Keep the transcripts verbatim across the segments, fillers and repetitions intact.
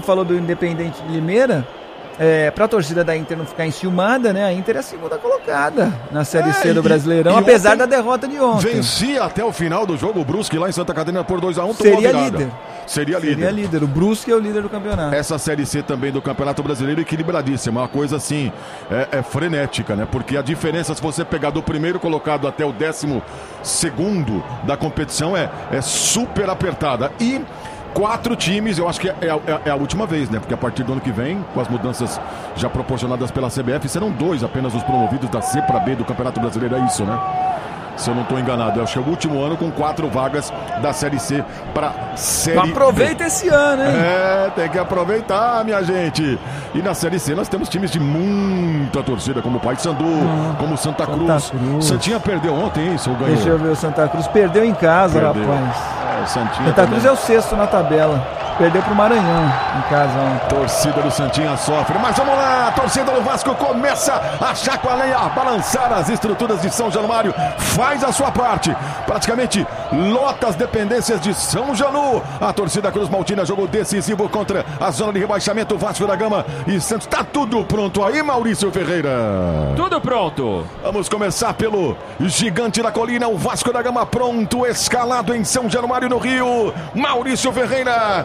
falou do Independente de Limeira, é, pra torcida da Inter não ficar enciumada, né? A Inter é a segunda colocada na Série é, C do Brasileirão, e, apesar da derrota de ontem. Vencia até o final do jogo o Brusque lá em Santa Catarina por dois a um. Seria líder. Seria líder. Seria líder. O Brusque é o líder do campeonato. Essa Série C também do Campeonato Brasileiro equilibradíssima. Uma coisa assim, é, é frenética, né? Porque a diferença, se você pegar do primeiro colocado até o décimo segundo da competição, é, é super apertada. E quatro times, eu acho que é, é, é a última vez, né? Porque a partir do ano que vem, com as mudanças já proporcionadas pela C B F, serão dois apenas os promovidos da C para B do Campeonato Brasileiro. É isso, né? Se eu não estou enganado, eu acho que é o último ano com quatro vagas da Série C para Série B. Aproveita esse ano, hein? É, tem que aproveitar, minha gente. E na Série C nós temos times de muita torcida, como o Paysandu, ah, como Santa Cruz. Santa Cruz. Santinha perdeu ontem, isso, ou ganhou? Deixa eu ver, o Santa Cruz perdeu em casa, perdeu. Rapaz. É, o Santinha Santa Cruz também é o sexto na tabela. Perdeu pro Maranhão em casa ontem. Torcida do Santinha sofre, mas vamos lá, a torcida do Vasco começa a chacoalhar, a balançar as estruturas de São Januário, faz a sua parte, praticamente lota as dependências de São Janu. A torcida Cruz Maltina, jogo decisivo contra a zona de rebaixamento, Vasco da Gama e Santos. Tá tudo pronto aí, Maurício Ferreira? Tudo pronto. Vamos começar pelo Gigante da Colina, o Vasco da Gama pronto, escalado em São Januário, no Rio. Maurício Ferreira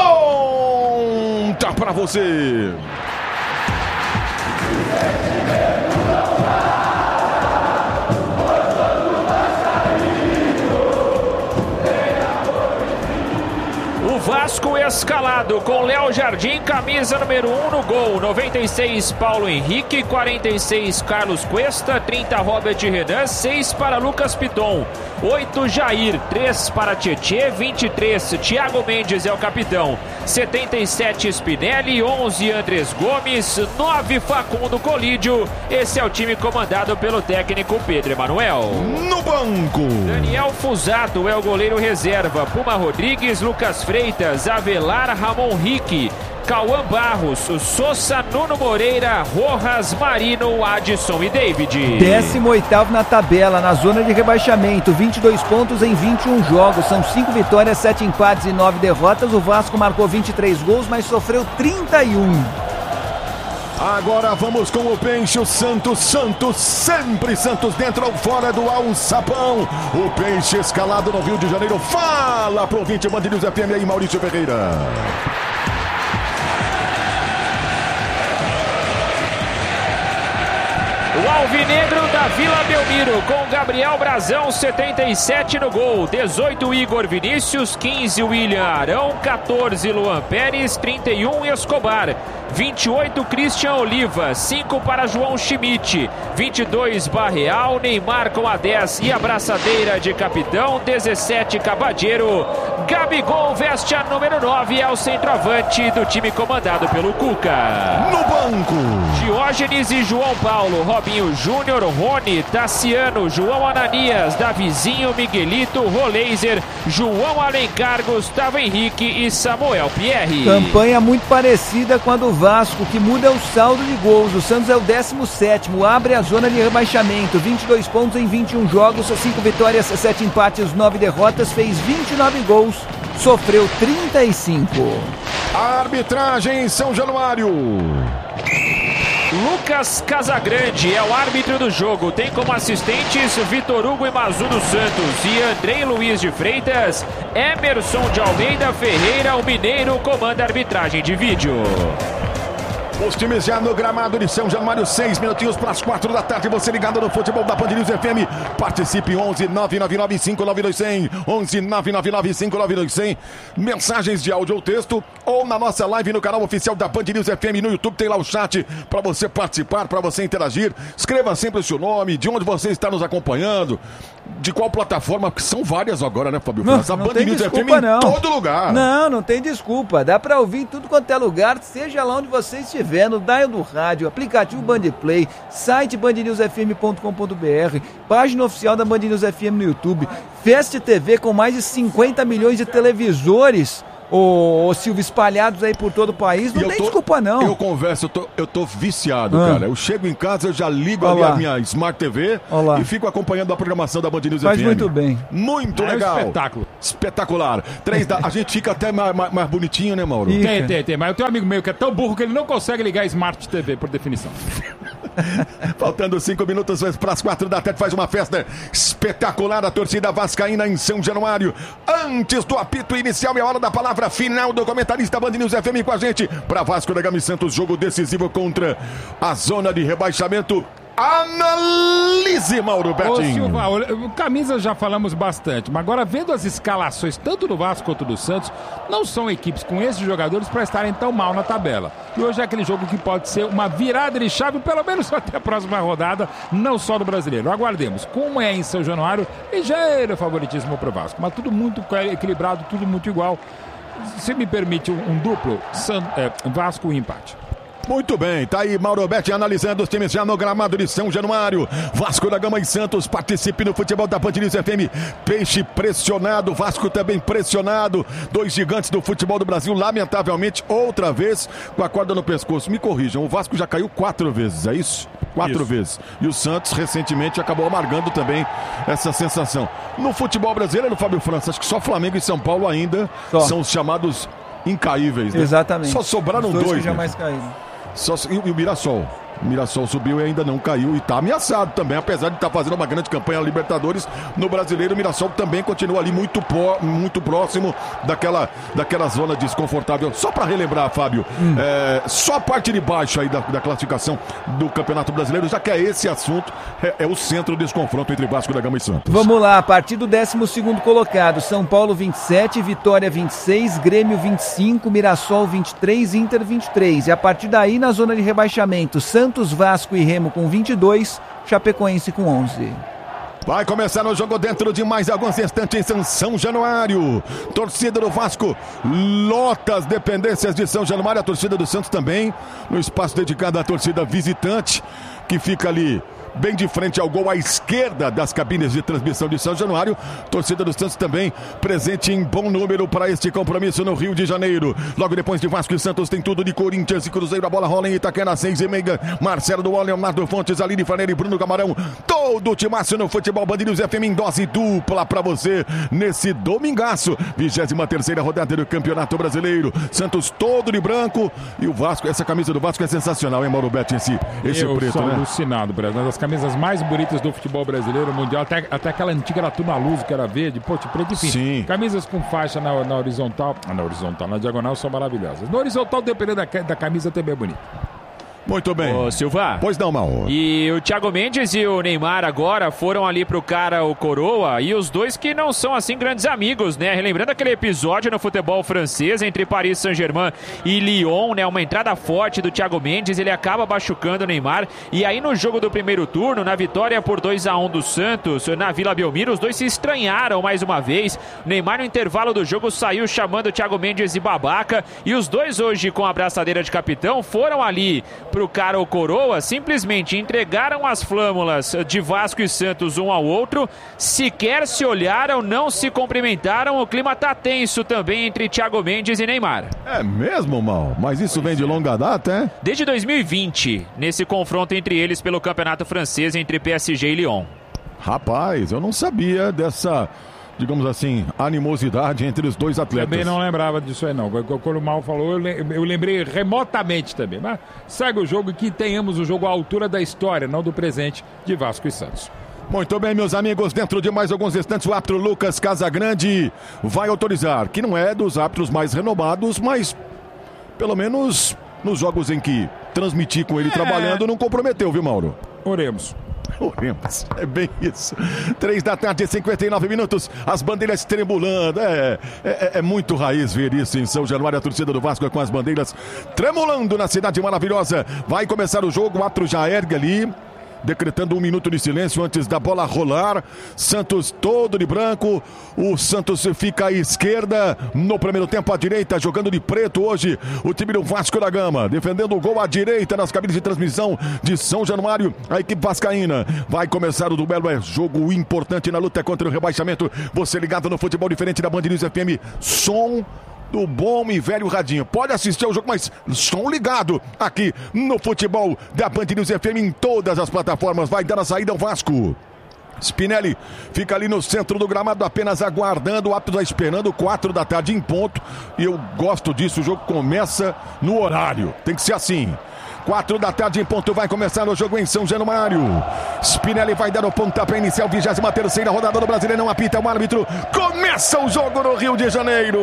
conta pra você. O Vasco escalado com Léo Jardim, camisa número um no gol, noventa e seis Paulo Henrique, quarenta e seis Carlos Cuesta, trinta Robert Renan, seis para Lucas Piton, oito Jair, três para Tietê, vinte e três Thiago Mendes é o capitão, setenta e sete Spinelli, onze Andrés Gomes, nove Facundo Colídio. Esse é o time comandado pelo técnico Pedro Emanuel. No banco, Daniel Fusato é o goleiro reserva, Puma Rodrigues, Lucas Freitas, Avelar, Ramon Rique, Cauã Barros, Sousa, Nuno Moreira, Rojas, Marino, Adson e David. décimo oitavo na tabela, na zona de rebaixamento, vinte e dois pontos em vinte e um jogos, são cinco vitórias, sete empates e nove derrotas. O Vasco marcou vinte e três gols, mas sofreu trinta e um. Agora vamos com o Peixe, o Santos, Santos, sempre Santos dentro ou fora do Alçapão. O Peixe escalado no Rio de Janeiro. Fala pro ouvinte Band News F M aí, Maurício Ferreira. O alvinegro da Vila Belmiro com Gabriel Brazão, setenta e sete no gol, dezoito Igor Vinícius, quinze William Arão, quatorze Luan Pérez, trinta e um Escobar, vinte e oito Christian Oliva, cinco para João Schmidt, vinte e dois Barreal, Neymar com a dez e a braçadeira de capitão, dezessete Cabadeiro. Gabigol veste a número nove, é o centroavante do time comandado pelo Cuca. No banco, Diógenes e João Paulo, Robinho Júnior, Rony, Tassiano, João Ananias, Davizinho, Miguelito, Roleiser, João Alencar, Gustavo Henrique e Samuel Pierre. Campanha muito parecida com a do Vasco, que muda o saldo de gols. O Santos é o décimo sétimo, abre a zona de rebaixamento, vinte e dois pontos em vinte e um jogos, cinco vitórias, sete empates, nove derrotas, fez vinte e nove gols, sofreu trinta e cinco. A arbitragem em São Januário. Lucas Casagrande é o árbitro do jogo, tem como assistentes Vitor Hugo e Mazu dos Santos e Andrei Luiz de Freitas. Emerson de Almeida Ferreira, o mineiro, comanda a arbitragem de vídeo. Os times já no gramado de São Januário, seis minutinhos para as quatro da tarde. Você ligado no futebol da Band News F M. Participe onze nove nove nove cinco nove dois zero zero. onze nove nove nove cinco nove dois zero zero. Mensagens de áudio ou texto, ou na nossa live no canal oficial da Band News F M no YouTube. Tem lá o chat para você participar, para você interagir. Escreva sempre o seu nome, de onde você está nos acompanhando, de qual plataforma, porque são várias agora, né, Fábio? Não, a não Band tem News desculpa, F M não. em todo lugar. Não, não tem desculpa. Dá pra ouvir em tudo quanto é lugar, seja lá onde você estiver, no dial do rádio, aplicativo Bandplay, site band news f m ponto com ponto b r, página oficial da Band News F M no YouTube, Fest T V com mais de cinquenta milhões de televisores ô, ô Silvio, espalhados aí por todo o país, não E eu tem tô- desculpa não. Eu converso, eu tô, eu tô viciado, Ah. cara. Eu chego em casa, eu já ligo Olha ali lá. a minha Smart T V Olha lá. e fico acompanhando a programação da Band News Faz F M. muito bem. Muito Ah, é um legal. espetáculo. Espetacular. Três da... A gente fica até mais, mais- mais bonitinho, né, Mauro? Ih. Tem, tem, tem. Mas eu tenho um amigo meu que é tão burro que ele não consegue ligar Smart T V, por definição. Faltando cinco minutos para as quatro da tarde, faz uma festa espetacular a torcida vascaína em São Januário. Antes do apito inicial, é hora da palavra final do comentarista Band News F M com a gente. Para Vasco da Gama e Santos, jogo decisivo contra a zona de rebaixamento. Analise, Mauro Ô, Betinho. Silva, o- camisa já falamos bastante, mas agora vendo as escalações, tanto do Vasco quanto do Santos, não são equipes com esses jogadores para estarem tão mal na tabela. E hoje é aquele jogo que pode ser uma virada de chave, pelo menos até a próxima rodada, não só do brasileiro. Aguardemos. Como é em São Januário, ligeiro favoritismo para o Vasco, mas tudo muito equilibrado, tudo muito igual. Se me permite um, um duplo, San, é, Vasco e empate. Muito bem, tá aí Mauro Betti analisando os times já no gramado de São Januário. Vasco da Gama e Santos, participe no futebol da Band News F M. Peixe pressionado, Vasco também pressionado. Dois gigantes do futebol do Brasil, lamentavelmente, outra vez com a corda no pescoço. Me corrijam, o Vasco já caiu quatro vezes, é isso? Quatro Isso. vezes. E o Santos, recentemente, acabou amargando também essa sensação. No futebol brasileiro, Fábio França, acho que só Flamengo e São Paulo ainda Só. são os chamados incaíveis, né? Exatamente. Só sobraram Os dois. dois, que né? jamais caíram. Só, e, e o Mirassol. O Mirassol subiu e ainda não caiu e tá ameaçado também, apesar de estar fazendo uma grande campanha na Libertadores. No Brasileiro, o Mirassol também continua ali muito, pó, muito próximo daquela, daquela zona desconfortável. Só para relembrar, Fábio, Hum. é, só a parte de baixo aí da, da classificação do Campeonato Brasileiro, já que é esse assunto, é, é o centro desse confronto entre Vasco da Gama e Santos. Vamos lá, a partir do décimo segundo colocado, São Paulo vinte e sete, Vitória vinte e seis, Grêmio vinte e cinco, Mirassol vinte e três, Inter vinte e três. E a partir daí, na zona de rebaixamento, Santos, Vasco e Remo com vinte e dois, Chapecoense com onze. Vai começar o jogo dentro de mais alguns instantes em São Januário. Torcida do Vasco lota as dependências de São Januário. A torcida do Santos também, no espaço dedicado à torcida visitante, que fica ali bem de frente ao gol à esquerda das cabines de transmissão de São Januário. Torcida do Santos também presente em bom número para este compromisso no Rio de Janeiro. Logo depois de Vasco e Santos tem tudo de Corinthians e Cruzeiro. A bola rola em Itaquera, seis e meia. Marcelo do Leonardo Fontes, Aline Faneira e Bruno Camarão. Todo o timaço no futebol Band News F M em dose dupla para você nesse domingaço. vigésima terceira rodada do Campeonato Brasileiro. Santos todo de branco e o Vasco, essa camisa do Vasco é sensacional, hein, Mauro Betti? Esse, esse Eu preto, sou né? alucinado, Breno. Uma das camisas mais bonitas do futebol brasileiro, mundial. Até, até aquela antiga era Tuna Luz, que era verde, pô, preto, enfim. Sim. Camisas com faixa na, na horizontal. Ah, na horizontal, na diagonal são maravilhosas. Na horizontal, dependendo da, da camisa, também é bonito. Muito bem. Ô, Silva. Pois não, Mauro. E o Thiago Mendes e o Neymar agora foram ali pro cara, o Coroa, e os dois que não são assim grandes amigos, né? Relembrando aquele episódio no futebol francês entre Paris Saint-Germain e Lyon, né? Uma entrada forte do Thiago Mendes, ele acaba machucando o Neymar. E aí no jogo do primeiro turno, na vitória por dois a um do Santos, na Vila Belmiro, os dois se estranharam mais uma vez. O Neymar no intervalo do jogo saiu chamando o Thiago Mendes de babaca, e os dois hoje com a abraçadeira de capitão foram ali pro cara ou coroa, simplesmente entregaram as flâmulas de Vasco e Santos um ao outro, sequer se olharam, não se cumprimentaram. O clima tá tenso também entre Thiago Mendes e Neymar. É mesmo, Mal? Mas isso vem de longa data, é? Desde dois mil e vinte, nesse confronto entre eles pelo campeonato francês entre P S G e Lyon. Rapaz, eu não sabia dessa, digamos assim, animosidade entre os dois atletas. Também não lembrava disso aí, não. Quando o Mal falou, eu le- eu lembrei remotamente também. Mas segue o jogo e que tenhamos o jogo à altura da história, não do presente, de Vasco e Santos. Muito bem, meus amigos, dentro de mais alguns instantes o árbitro Lucas Casagrande vai autorizar, que não é dos árbitros mais renomados, mas pelo menos nos jogos em que transmitir com ele É. trabalhando não comprometeu, viu, Mauro? Oremos. Oremos, é bem isso. Três da tarde, cinquenta e nove minutos, as bandeiras tremulando. É, é, é muito raiz ver isso em São Januário, a torcida do Vasco com as bandeiras tremulando na cidade maravilhosa. Vai começar o jogo, o árbitro já ergue ali, decretando um minuto de silêncio antes da bola rolar. Santos todo de branco. O Santos fica à esquerda no primeiro tempo, à direita, jogando de preto hoje o time do Vasco da Gama, defendendo o gol à direita nas cabines de transmissão de São Januário, a equipe vascaína. Vai começar o duelo, é jogo importante na luta contra o rebaixamento. Você ligado no futebol diferente da Band News F M, som do bom e velho radinho. Pode assistir ao jogo, mas som ligado aqui no futebol da Band News F M em todas as plataformas. Vai dar a saída ao Vasco. Spinelli fica ali no centro do gramado, apenas aguardando, o árbitro está esperando, quatro da tarde em ponto. E eu gosto disso, o jogo começa no horário, tem que ser assim. Quatro da tarde em ponto, vai começar o jogo em São Januário. Spinelli vai dar o pontapé inicial, vigésima terceira rodada do Brasileirão, apita o árbitro. Começa o jogo no Rio de Janeiro.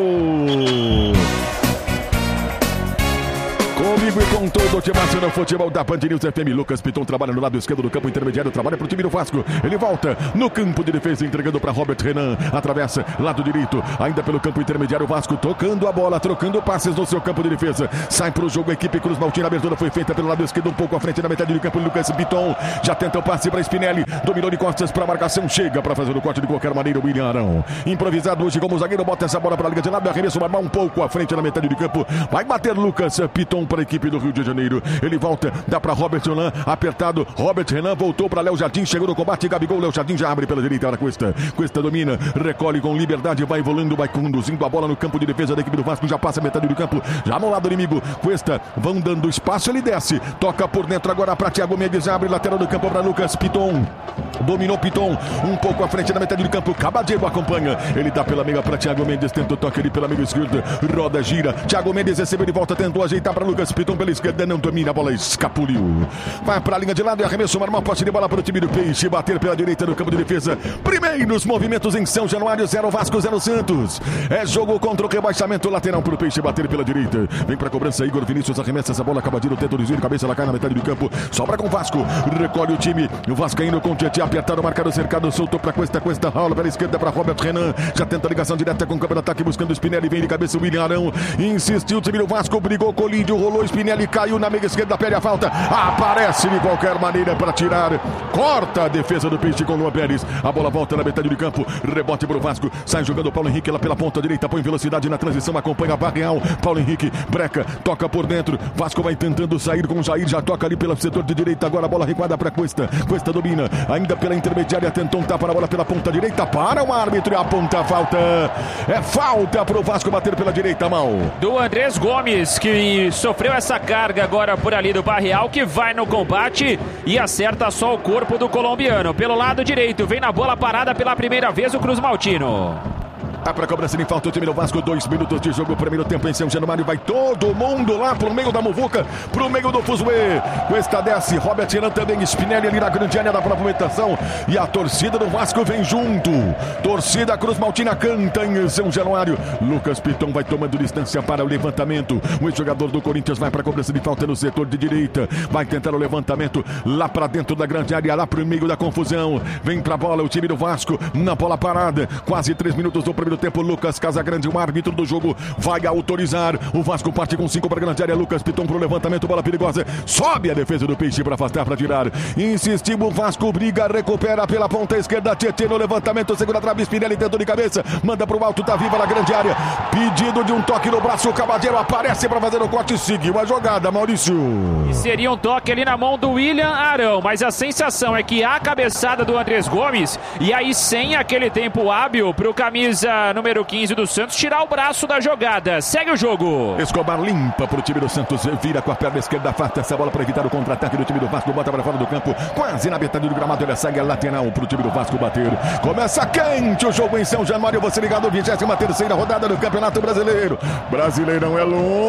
Comigo e com todo o time no futebol da Band News F M. Lucas Piton trabalha no lado esquerdo do campo intermediário, trabalha para o time do Vasco. Ele volta no campo de defesa, entregando para Robert Renan. Atravessa lado direito, ainda pelo campo intermediário. O Vasco tocando a bola, trocando passes no seu campo de defesa. Sai para o jogo a equipe Cruz Maltina. A abertura foi feita pelo lado esquerdo, um pouco à frente na metade do campo. Lucas Piton já tenta o passe para Spinelli. Dominou de costas para a marcação. Chega para fazer o corte de qualquer maneira. O William Arão, improvisado hoje como zagueiro, bota essa bola para a liga de lado. Arremesso normal um pouco à frente na metade do campo. Vai bater Lucas Piton para a equipe do Rio de Janeiro. Ele volta, dá para Robert Renan, apertado. Robert Renan voltou para Léo Jardim, chegou no combate. Gabigol, Léo Jardim já abre pela direita. Para Cuesta. Cuesta domina, recolhe com liberdade, vai evoluindo, vai conduzindo a bola no campo de defesa da equipe do Vasco. Já passa a metade do campo, já no lado inimigo. Cuesta, vão dando espaço, ele desce, toca por dentro agora para Thiago Mendes, abre lateral do campo para Lucas Piton. Dominou Piton, um pouco à frente na metade do campo. Cabadeiro acompanha, ele dá pela meia para Thiago Mendes, tenta o toque ali pela meia esquerda, roda, gira. Thiago Mendes recebeu de volta, tentou ajeitar para Lucas Piton pela esquerda, não domina, a bola escapuliu. Vai para a linha de lado e arremesso normal, posse de bola para o time do Peixe, bater pela direita no campo de defesa. Primeiros movimentos em São Januário, zero Vasco, zero Santos. É jogo contra o rebaixamento, lateral para o Peixe, bater pela direita. Vem para a cobrança, Igor Vinícius arremessa essa bola, Cabadeiro tenta o desvio de cabeça, ela cai na metade do campo, sobra com o Vasco, recolhe o time. O Vascaíno com o Tietchan, apertado, marcado, cercado, soltou para Cuesta, Cuesta, rola pela esquerda para Robert Renan, já tenta a ligação direta com o campo de ataque, buscando o Spinelli, vem de cabeça o William Arão, insistiu o time do Vasco, brigou, colídio, rolou, Spinelli caiu na meia esquerda, pede a falta, aparece de qualquer maneira para tirar, corta a defesa do Peixe com o Luan Pérez, a bola volta na metade do campo, rebote para o Vasco, sai jogando o Paulo Henrique lá pela ponta direita, põe velocidade na transição, acompanha a barra real, Paulo Henrique, breca, toca por dentro, Vasco vai tentando sair com o Jair, já toca ali pelo setor de direita, agora a bola recuada para Cuesta, Cuesta domina, ainda pela intermediária, tentou um tapa na bola pela ponta direita, para o árbitro e aponta a falta, é falta para o Vasco bater pela direita, mal. Do Andrés Gomes, que sofreu essa carga agora por ali do Barreal, que vai no combate e acerta só o corpo do colombiano. Pelo lado direito, vem na bola parada pela primeira vez o Cruz Maltino. Tá para cobrança de falta o time do Vasco, dois minutos de jogo, primeiro tempo em São Januário, vai todo mundo lá pro meio da muvuca, pro meio do fuzuê. Cuesta desce, Robert Renan também, Spinelli ali na grande área da movimentação e a torcida do Vasco vem junto. Torcida Cruz Maltina canta em São Januário. Lucas Piton vai tomando distância para o levantamento. O jogador do Corinthians vai para cobrança de falta no setor de direita, vai tentar o levantamento lá para dentro da grande área, lá pro meio da confusão. Vem pra bola o time do Vasco na bola parada, quase três minutos do primeiro tempo. Lucas Casagrande, o árbitro do jogo, vai autorizar. O Vasco parte com cinco para a grande área. Lucas Piton para o levantamento, bola perigosa. Sobe a defesa do Peixe para afastar, para tirar. Insistiu o Vasco, briga, recupera pela ponta esquerda. Tietchan no levantamento, segura a trave. Spinelli tentou de cabeça, manda para o alto, tá viva na grande área. Pedido de um toque no braço. O Cabadeiro aparece para fazer o corte. Seguiu a jogada, Maurício. E seria um toque ali na mão do William Arão, mas a sensação é que a cabeçada do Andrés Gomes, e aí sem aquele tempo hábil para o camisa número quinze do Santos tirar o braço da jogada. Segue o jogo. Escobar limpa para o time do Santos, vira com a perna esquerda, afasta essa bola para evitar o contra-ataque do time do Vasco, bota para fora do campo, quase na metade do gramado, ele segue a lateral para o time do Vasco bater. Começa quente o jogo em São Januário, você ligado, vigésima terceira rodada do Campeonato Brasileiro. Brasileirão é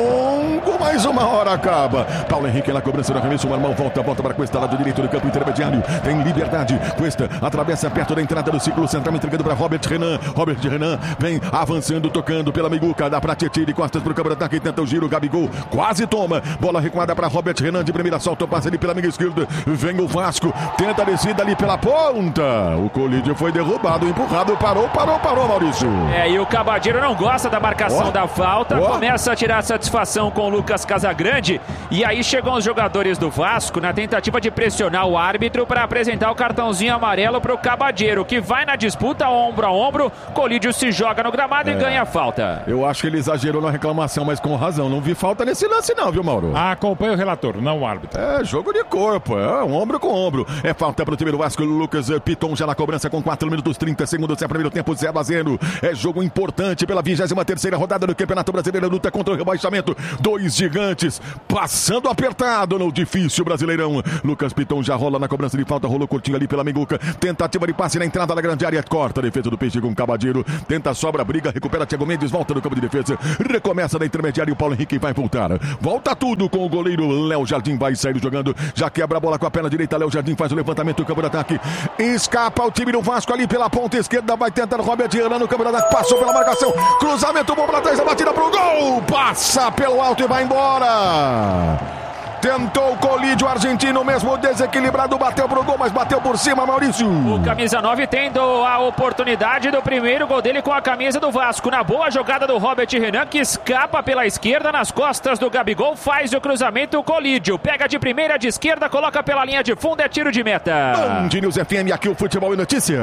longo, mais uma hora acaba. Paulo Henrique na cobrança do arremesso, o Marmão volta, volta para Cuesta, lado direito do campo intermediário, tem liberdade, Cuesta atravessa perto da entrada do círculo central, entregando para Robert Renan, Robert Renan vem avançando, tocando pela meiguca, dá pra Tietchan de costas pro campo de ataque, tenta o giro, Gabigol quase toma, bola recuada pra Robert Renan, de primeira solta o passe ali pela meia esquerda, vem o Vasco, tenta a descida ali pela ponta, o colídio foi derrubado, empurrado, parou, parou, parou, Maurício. É, e o Cabadeiro não gosta da marcação oh. da falta, oh. começa a tirar satisfação com o Lucas Casagrande, e aí chegam os jogadores do Vasco na tentativa de pressionar o árbitro para apresentar o cartãozinho amarelo pro Cabadeiro, que vai na disputa ombro a ombro, colídio se se joga no gramado é. e ganha a falta. Eu acho que ele exagerou na reclamação, mas com razão. Não vi falta nesse lance não, viu, Mauro? Ah, acompanha o relator, não o árbitro. É, jogo de corpo, é um ombro com ombro. É falta pro time do Vasco, Lucas Piton já na cobrança com quatro minutos, trinta segundos, é primeiro tempo, zero a zero. É jogo importante pela vigésima terceira rodada do Campeonato Brasileiro, luta contra o rebaixamento. Dois gigantes passando apertado no difícil Brasileirão. Lucas Piton já rola na cobrança de falta, rolou curtinho ali pela Minguca. Tentativa de passe na entrada da grande área, corta a defesa do Peixe com o Cabadeiro. Tenta, sobra, briga, recupera Thiago Mendes, volta no campo de defesa. Recomeça na intermediária e o Paulo Henrique vai voltar. Volta tudo com o goleiro Léo Jardim, vai sair jogando. Já quebra a bola com a perna direita, Léo Jardim faz o levantamento do campo de ataque. Escapa o time do Vasco ali pela ponta esquerda, vai tentando Robert Renan no campo de ataque, passou pela marcação. Cruzamento bom para trás, a batida pro gol. Passa pelo alto e vai embora. Tentou o colídio argentino, mesmo desequilibrado, bateu pro gol, mas bateu por cima, Maurício. O camisa nove tendo a oportunidade do primeiro gol dele com a camisa do Vasco. Na boa jogada do Robert Renan, que escapa pela esquerda nas costas do Gabigol, faz o cruzamento, o colídio. Pega de primeira, de esquerda, coloca pela linha de fundo, é tiro de meta. Band News F M, aqui o Futebol e Notícia.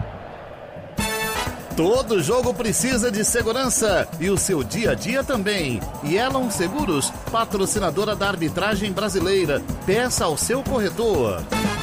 Todo jogo precisa de segurança e o seu dia a dia também. Yellow Seguros, patrocinadora da arbitragem brasileira. Peça ao seu corretor.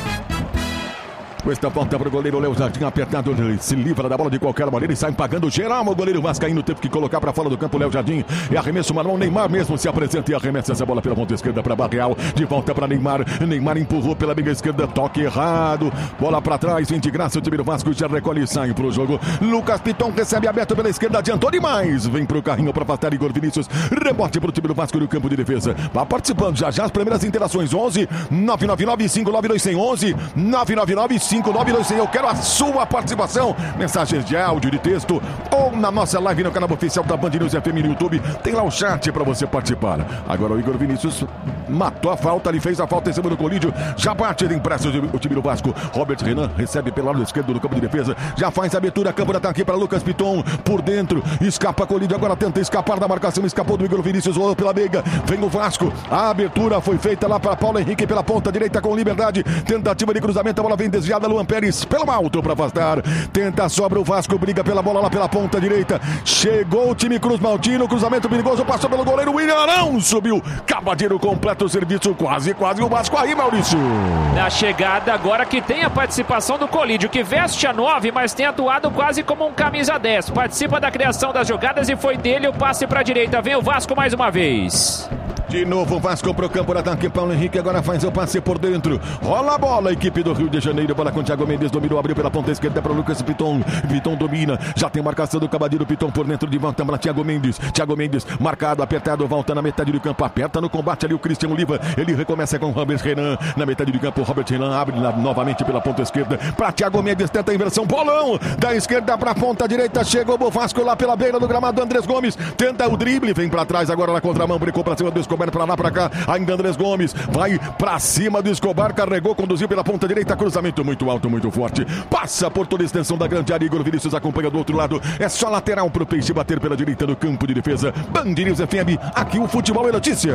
Esta volta para o goleiro Léo Jardim, apertado, ele se livra da bola de qualquer maneira e sai pagando geral. O goleiro vascaíno teve que colocar para fora do campo Léo Jardim. E arremesso manual, Neymar mesmo se apresenta e arremessa essa bola pela ponta esquerda para Barreal. De volta para Neymar, Neymar empurrou pela meia esquerda, toque errado. Bola para trás, vem de graça o time do Vasco, já recolhe e sai pro jogo. Lucas Piton recebe aberto pela esquerda, adiantou demais. Vem pro carrinho para afastar Igor Vinícius. Rebote pro time do Vasco no campo de defesa. Vai participando já já as primeiras interações. onze nove nove nove cinco nove dois zero zero onze nove nove nove cinco nove dois zero zero. Eu quero a sua participação. Mensagens de áudio, de texto ou na nossa live no canal oficial da Band News F M no YouTube. Tem lá o chat para você participar. Agora o Igor Vinícius matou a falta, ele fez a falta em cima do colídio. Já bate, ele empresta o time do Vasco. Robert Renan recebe pelo lado esquerdo do campo de defesa. Já faz a abertura, campo de ataque para Lucas Piton. Por dentro, escapa colídio. Agora tenta escapar da marcação. Escapou do Igor Vinícius, rolou pela meiga. Vem o Vasco. A abertura foi feita lá para Paulo Henrique pela ponta direita com liberdade. Tentativa de cruzamento, a bola vem desviada. Luan Pérez pelo alto para afastar. Tenta, sobra o Vasco, briga pela bola lá pela ponta direita. Chegou o time Cruz Maltino. Cruzamento perigoso, passou pelo goleiro William Arão. Subiu. Cabadeiro completa o serviço. Quase, quase o Vasco aí, Maurício. Na chegada agora que tem a participação do colídio, que veste a nove, mas tem atuado quase como um camisa dez. Participa da criação das jogadas e foi dele o passe para a direita. Vem o Vasco mais uma vez. De novo o Vasco pro campo de ataque. Paulo Henrique agora faz o passe por dentro. Rola a bola, equipe do Rio de Janeiro. Bola com Thiago Mendes, dominou, abriu pela ponta esquerda para o Lucas Piton. Piton domina, já tem marcação do Cabadeiro. Piton por dentro, de volta para Thiago Mendes. Thiago Mendes, marcado, apertado, volta na metade do campo. Aperta no combate ali o Cristian Oliva. Ele recomeça com o Robert Renan. Na metade do campo, o Robert Renan abre na, novamente pela ponta esquerda para Thiago Mendes. Tenta a inversão, bolão da esquerda para a ponta direita. Chegou o Vasco lá pela beira do gramado. Andrés Gomes tenta o drible, vem para trás agora na contramão. Brincou para cima do Escobar, para lá, para cá. Ainda Andrés Gomes vai pra cima do Escobar, carregou, conduziu pela ponta direita, cruzamento muito alto, muito forte, passa por toda a extensão da grande área. Igor Vinícius acompanha do outro lado, é só lateral pro Peixe bater pela direita do campo de defesa. Band News F M, aqui o Futebol é Notícia.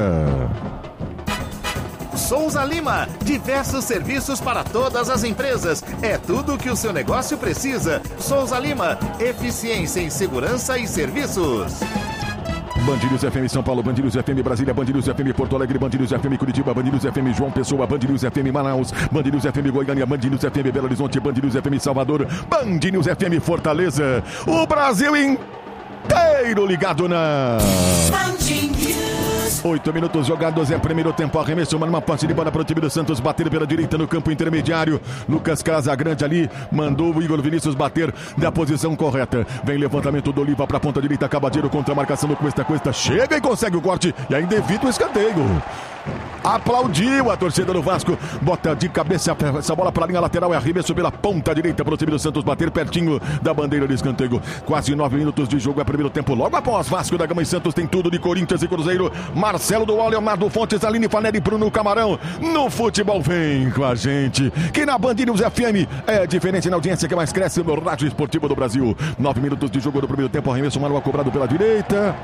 Souza Lima, diversos serviços para todas as empresas. É tudo o que o seu negócio precisa. Souza Lima, eficiência em segurança e serviços. Band News F M São Paulo, Band News F M Brasília, Band News F M Porto Alegre, Band News F M Curitiba, Band News F M João Pessoa, Band News F M Manaus, Band News F M Goiânia, Band News F M Belo Horizonte, Band News F M Salvador, Band News F M Fortaleza. O Brasil inteiro ligado na Band News. Oito minutos jogados, é primeiro tempo, arremesso, uma parte de bola para o time do Santos, bater pela direita no campo intermediário. Lucas Casagrande ali, mandou o Igor Vinícius bater da posição correta. Vem levantamento do Oliva para a ponta direita, Cabadeiro contra a marcação do Cuesta Cuesta, chega e consegue o corte e ainda evita o escanteio. Aplaudiu a torcida do Vasco, bota de cabeça essa bola para a linha lateral, é arremesso pela ponta direita para o time do Santos bater pertinho da bandeira de escanteio. Quase nove minutos de jogo, é primeiro tempo, logo após Vasco da Gama e Santos, tem tudo de Corinthians e Cruzeiro. Marcelo do Leonardo Fontes, Aline Fanelli, Bruno Camarão, no futebol vem com a gente, que na Band News F M é diferente na audiência que mais cresce no rádio esportivo do Brasil. Nove minutos de jogo do primeiro tempo, arremesso manual cobrado pela direita.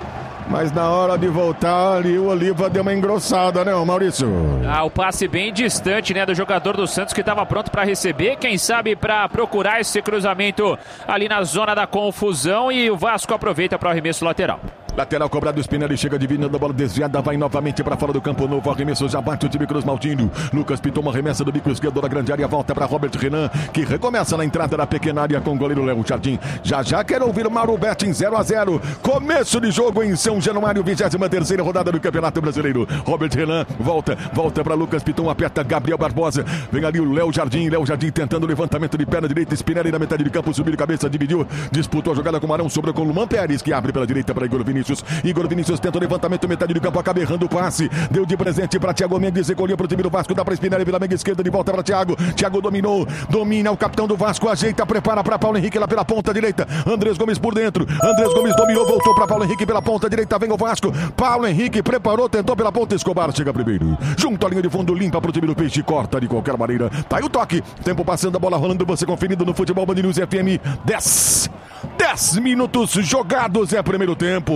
Mas na hora de voltar ali, o Oliva deu uma engrossada, né, Maurício? Ah, o passe bem distante, né, do jogador do Santos que estava pronto para receber, quem sabe para procurar esse cruzamento ali na zona da confusão, e o Vasco aproveita para o arremesso lateral. Lateral cobrado, Spinelli chega dividindo a bola desviada, vai novamente para fora do campo, novo arremesso, já bate o time Cruz Maltino. Lucas pintou uma remessa do bico esquerdo da grande área, volta para Robert Renan, que recomeça na entrada da pequena área com o goleiro Léo Jardim. Já já quero ouvir o Mauro Betting, zero a zero. Começo de jogo em São Januário, vigésima terceira rodada do Campeonato Brasileiro. Robert Renan volta, volta para Lucas Piton, aperta Gabriel Barbosa. Vem ali o Léo Jardim, Léo Jardim tentando o levantamento de perna direita, Spinelli na metade de campo, subiu de cabeça, dividiu, disputou a jogada com o Marão, sobrou com o Luman Pérez, que abre pela direita para Igor Vinícius. Igor Vinícius tenta o levantamento, metade do campo, acaba errando o passe. Deu de presente para Thiago Mendes, recolheu para o time do Vasco, dá para Spinelli pela meia esquerda, de volta para Thiago. Thiago dominou, domina o capitão do Vasco, ajeita, prepara para Paulo Henrique lá pela ponta direita. Andrés Gomes por dentro. Andrés Gomes dominou, voltou para Paulo Henrique pela ponta direita, vem o Vasco. Paulo Henrique preparou, tentou pela ponta, Escobar chega primeiro. Junto à linha de fundo, limpa para o time do Peixe, corta de qualquer maneira. Tá aí o toque, tempo passando, a bola rolando, você conferindo no Futebol Band News F M. dez, dez minutos jogados, é primeiro tempo.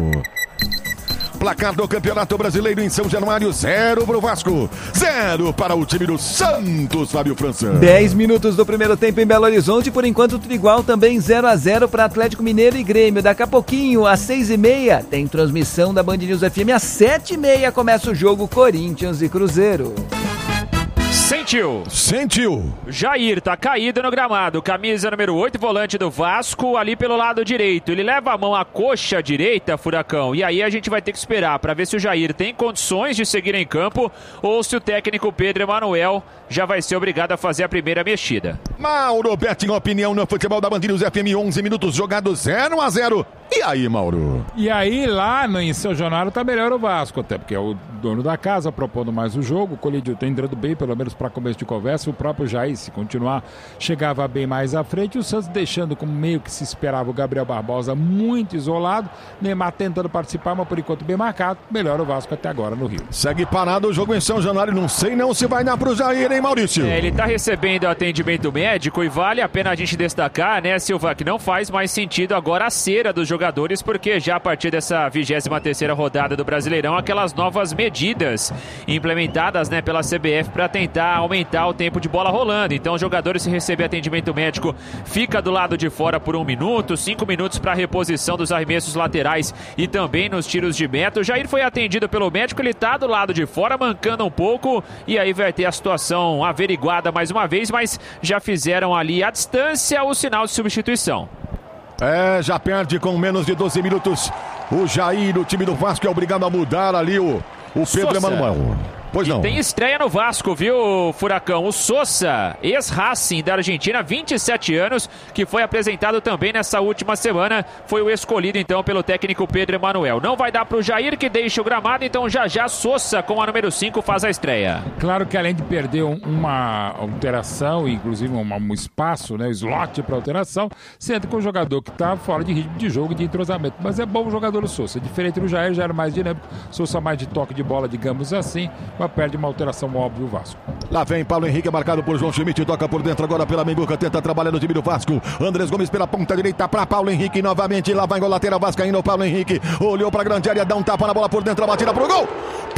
Placar do Campeonato Brasileiro em São Januário, zero para o Vasco, zero para o time do Santos, Fábio França. dez minutos do primeiro tempo em Belo Horizonte, por enquanto tudo igual, também zero a zero para Atlético Mineiro e Grêmio. Daqui a pouquinho, às seis e meia, tem transmissão da Band News F M. Às sete e meia começa o jogo Corinthians e Cruzeiro. Sentiu. Sentiu. Jair tá caído no gramado. Camisa número oito, volante do Vasco, ali pelo lado direito. Ele leva a mão à coxa direita, Furacão. E aí a gente vai ter que esperar para ver se o Jair tem condições de seguir em campo ou se o técnico Pedro Emanuel já vai ser obrigado a fazer a primeira mexida. Mauro Betting, opinião no futebol da Band News F M, onze minutos jogados, zero a zero. E aí, Mauro? E aí, lá no, em São Januário tá melhor o Vasco, até porque é o dono da casa propondo mais o jogo. O Colidio tá entrando bem, pelo menos para começo de conversa. O próprio Jair, se continuar, chegava bem mais à frente. O Santos deixando, como meio que se esperava, o Gabriel Barbosa muito isolado. Neymar tentando participar, mas por enquanto bem marcado. Melhor o Vasco até agora no Rio. Segue parado o jogo em São Januário. Não sei não se vai dar pro Jair, hein, Maurício? É, ele tá recebendo atendimento médico e vale a pena a gente destacar, né, Silva, que não faz mais sentido agora a cera dos jogadores, porque já a partir dessa vigésima terceira rodada do Brasileirão, aquelas novas medidas implementadas, né, pela C B F para tentar aumentar o tempo de bola rolando. Então os jogadores, se receber atendimento médico, fica do lado de fora por um minuto, cinco minutos para reposição dos arremessos laterais e também nos tiros de meta. O Jair foi atendido pelo médico, ele tá do lado de fora, mancando um pouco, e aí vai ter a situação averiguada mais uma vez, mas já fizeram ali à distância o sinal de substituição. É, já perde com menos de doze minutos. O Jair, o time do Vasco, é obrigado a mudar ali o, o Pedro Emanuel. Pois não. E tem estreia no Vasco, viu, Furacão? O Sosa, ex-Racing da Argentina, vinte e sete anos, que foi apresentado também nessa última semana, foi o escolhido então pelo técnico Pedro Emanuel. Não vai dar pro Jair, que deixa o gramado, então já já Sosa, com a número cinco, faz a estreia. Claro que além de perder um, uma alteração, inclusive um, um espaço, né, slot para alteração, sendo que o jogador que está fora de ritmo de jogo e de entrosamento. Mas é bom o jogador do Sosa, diferente do Jair, já era mais dinâmico, Sosa mais de toque de bola, digamos assim, mas perde uma alteração óbvia o Vasco. Lá vem Paulo Henrique, marcado por João Schmidt, toca por dentro agora pela Menguca, tenta trabalhar no time do Vasco. Andrés Gomes pela ponta direita para Paulo Henrique novamente, lá vai o lateral vascaíno, Paulo Henrique olhou para a grande área, dá um tapa na bola por dentro, a batida pro gol,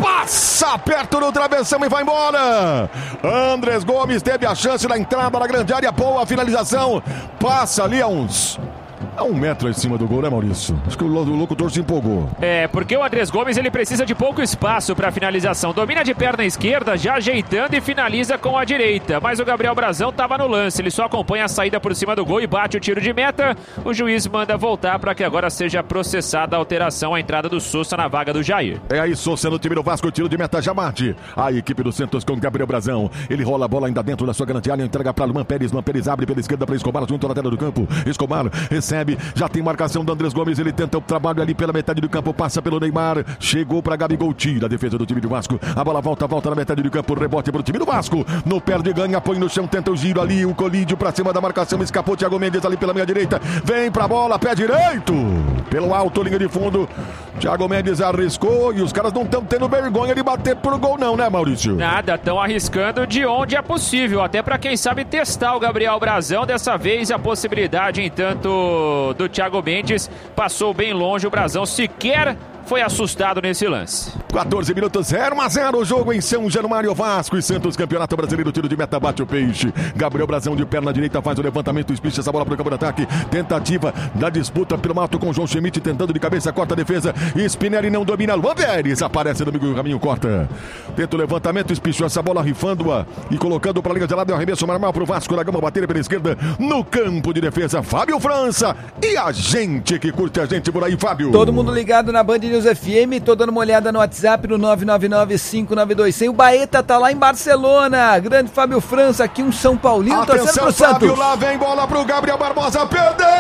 passa perto do travessão e vai embora. Andrés Gomes teve a chance da entrada na grande área, boa finalização, passa ali a uns... a um metro acima do gol, né, Maurício? Acho que o locutor se empolgou. É, porque o Andrés Gomes, ele precisa de pouco espaço para finalização. Domina de perna esquerda, já ajeitando e finaliza com a direita. Mas o Gabriel Brazão estava no lance. Ele só acompanha a saída por cima do gol e bate o tiro de meta. O juiz manda voltar para que agora seja processada a alteração, a entrada do Sosa na vaga do Jair. É aí, Sosa no time do Vasco, tiro de meta já bate. A equipe do Santos com Gabriel Brazão. Ele rola a bola ainda dentro da sua grande área, entrega para Luman Pérez. Luman Pérez abre pela esquerda para Escobar, junto à lateral do campo. Escobar recebe. Já tem marcação do Andrés Gomes, ele tenta o trabalho ali pela metade do campo, passa pelo Neymar, chegou para Gabigol, tira a defesa do time do Vasco, a bola volta, volta na metade do campo, rebote para o time do Vasco, no perde, ganha, põe no chão, tenta o giro ali, o Colídio para cima da marcação, escapou Thiago Mendes ali pela meia direita, vem pra bola, pé direito, pelo alto, linha de fundo, Thiago Mendes arriscou e os caras não estão tendo vergonha de bater pro gol não, né, Maurício? Nada, estão arriscando de onde é possível, até para quem sabe testar o Gabriel Brazão, dessa vez a possibilidade, entanto, do Thiago Mendes passou bem longe, o Brazão sequer foi assustado nesse lance. quatorze minutos, zero a zero o jogo em São Januário. Vasco e Santos, Campeonato Brasileiro, tiro de meta, bate o peixe. Gabriel Brazão de perna direita faz o levantamento, espicha essa bola para o campo de ataque. Tentativa da disputa pelo mato com João Schmidt, tentando de cabeça, corta a defesa. Spinelli não domina, Luan Pérez aparece no meio do caminho, corta. Tenta o levantamento, espichou essa bola, rifando-a e colocando para a linha de lado. É o arremesso normal para o Vasco da Gama bater pela esquerda no campo de defesa. Fábio França e a gente que curte a gente por aí, Fábio. Todo mundo ligado na Band News F M, tô dando uma olhada no WhatsApp no nove nove nove cinco nove dois zero zero. O Baeta tá lá em Barcelona. Grande Fábio França, aqui um São Paulino torcendo pro Santos. Fábio, lá vem bola pro Gabriel Barbosa, perdeu!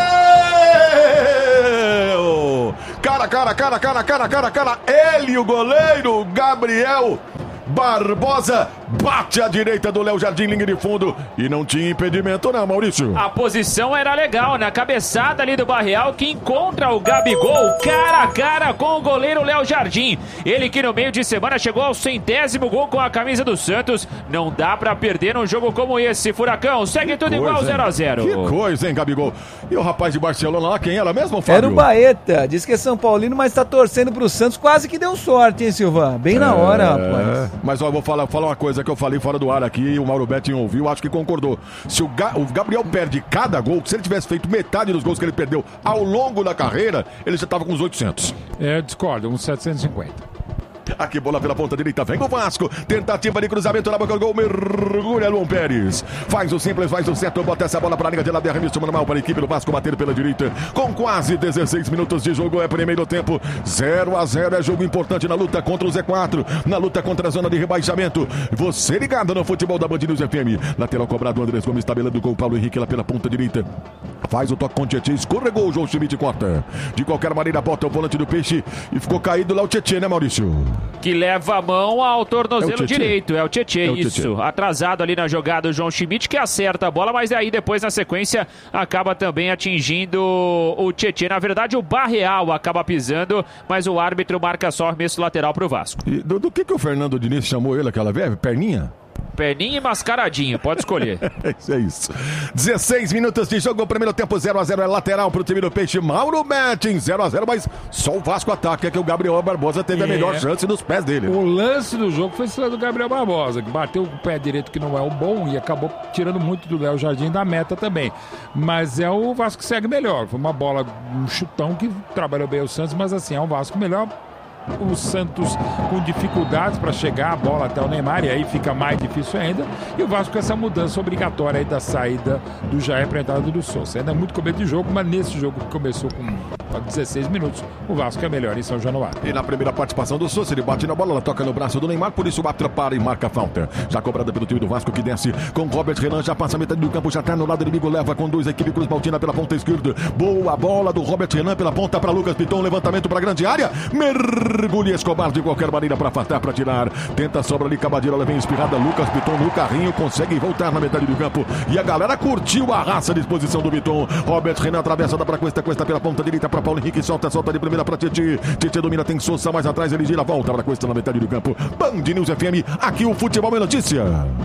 Cara, cara, cara, cara, cara, cara, cara, ele, o goleiro, Gabriel Barbosa, bate à direita do Léo Jardim, linha de fundo, e não tinha impedimento não, Maurício. A posição era legal, na cabeçada ali do Barreal, que encontra o Gabigol cara a cara com o goleiro Léo Jardim. Ele que no meio de semana chegou ao centésimo gol com a camisa do Santos. Não dá pra perder num jogo como esse, Furacão. Segue tudo igual, zero a zero. Que coisa, hein, Gabigol? E o rapaz de Barcelona lá, quem era mesmo, Fábio? Era o Baeta, diz que é São Paulino, mas tá torcendo pro Santos. Quase que deu sorte, hein, Silva? Bem é... na hora, rapaz. Mas ó, vou falar, falar uma coisa que eu falei fora do ar aqui, o Mauro Betting ouviu, acho que concordou. Se o, Ga, o Gabriel perde cada gol, se ele tivesse feito metade dos gols que ele perdeu ao longo da carreira, ele já tava com uns oitocentos. É, eu discordo, uns setecentos e cinquenta. Aqui, bola pela ponta direita, vem o Vasco. Tentativa de cruzamento na boca do gol, mergulha Luan Pérez. Faz o simples, faz o certo, bota essa bola pra linha de lado e arremesso normal para a equipe do Vasco bater pela direita. Com quase dezesseis minutos de jogo, é primeiro tempo. zero a zero, é jogo importante na luta contra o Z quatro, na luta contra a zona de rebaixamento. Você ligado no futebol da Band News F M. Lateral cobrado, Andrés Gomes tabelando o gol, Paulo Henrique lá pela ponta direita. Faz o toque com o Tietê, escorregou o João Schmidt, corta. De qualquer maneira, bota o volante do Peixe e ficou caído lá o Tietê, né, Maurício? Que leva a mão ao tornozelo é direito, é o Tietê, é o isso. Tietê. Atrasado ali na jogada o João Schmidt, que acerta a bola, mas aí depois na sequência acaba também atingindo o Tietê. Na verdade o Barreal acaba pisando, mas o árbitro marca só arremesso lateral pro Vasco. E do, do que que o Fernando Diniz chamou ele, aquela velha? Perninha? Perninha e mascaradinha, pode escolher. É isso. dezesseis minutos de jogo, primeiro tempo zero a zero, é lateral pro time do Peixe. Mauro Betting, zero a zero, mas só o Vasco ataca, é que o Gabriel Barbosa teve é. a melhor chance nos pés dele. O lance do jogo foi esse do Gabriel Barbosa, que bateu com o pé direito, que não é o bom, e acabou tirando muito do Léo Jardim da meta também. Mas é o Vasco que segue melhor. Foi uma bola, um chutão que trabalhou bem o Santos, mas assim, é um Vasco melhor. O Santos com dificuldades para chegar a bola até o Neymar, e aí fica mais difícil ainda. E o Vasco com essa mudança obrigatória aí da saída do Jair para a entrada do Sousa. Ainda é muito começo de jogo, mas nesse jogo que começou com dezesseis minutos, o Vasco é melhor em São Januário. E na primeira participação do Sousa, ele bate na bola, ela toca no braço do Neymar, por isso o árbitro para e marca a falta. Já cobrada pelo time do Vasco, que desce com Robert Renan, já passa a metade do campo, já tá no lado inimigo, leva com dois, a equipe Cruz Maltina pela ponta esquerda. Boa bola do Robert Renan pela ponta para Lucas Piton, levantamento para a grande área, mergulha Escobar de qualquer maneira para afastar, para tirar. Tenta a sobra ali, Cabadeira, ela vem inspirada. Lucas Piton no carrinho, consegue voltar na metade do campo. E a galera curtiu a raça de disposição do Piton. Robert Renan atravessa da pra Cuesta, Cuesta pela ponta direita para Paulo Henrique. Solta, solta de primeira para Tietê. Tietê domina, tem Sousa mais atrás, ele gira, volta para Cuesta na metade do campo. Band News F M, aqui o futebol é notícia.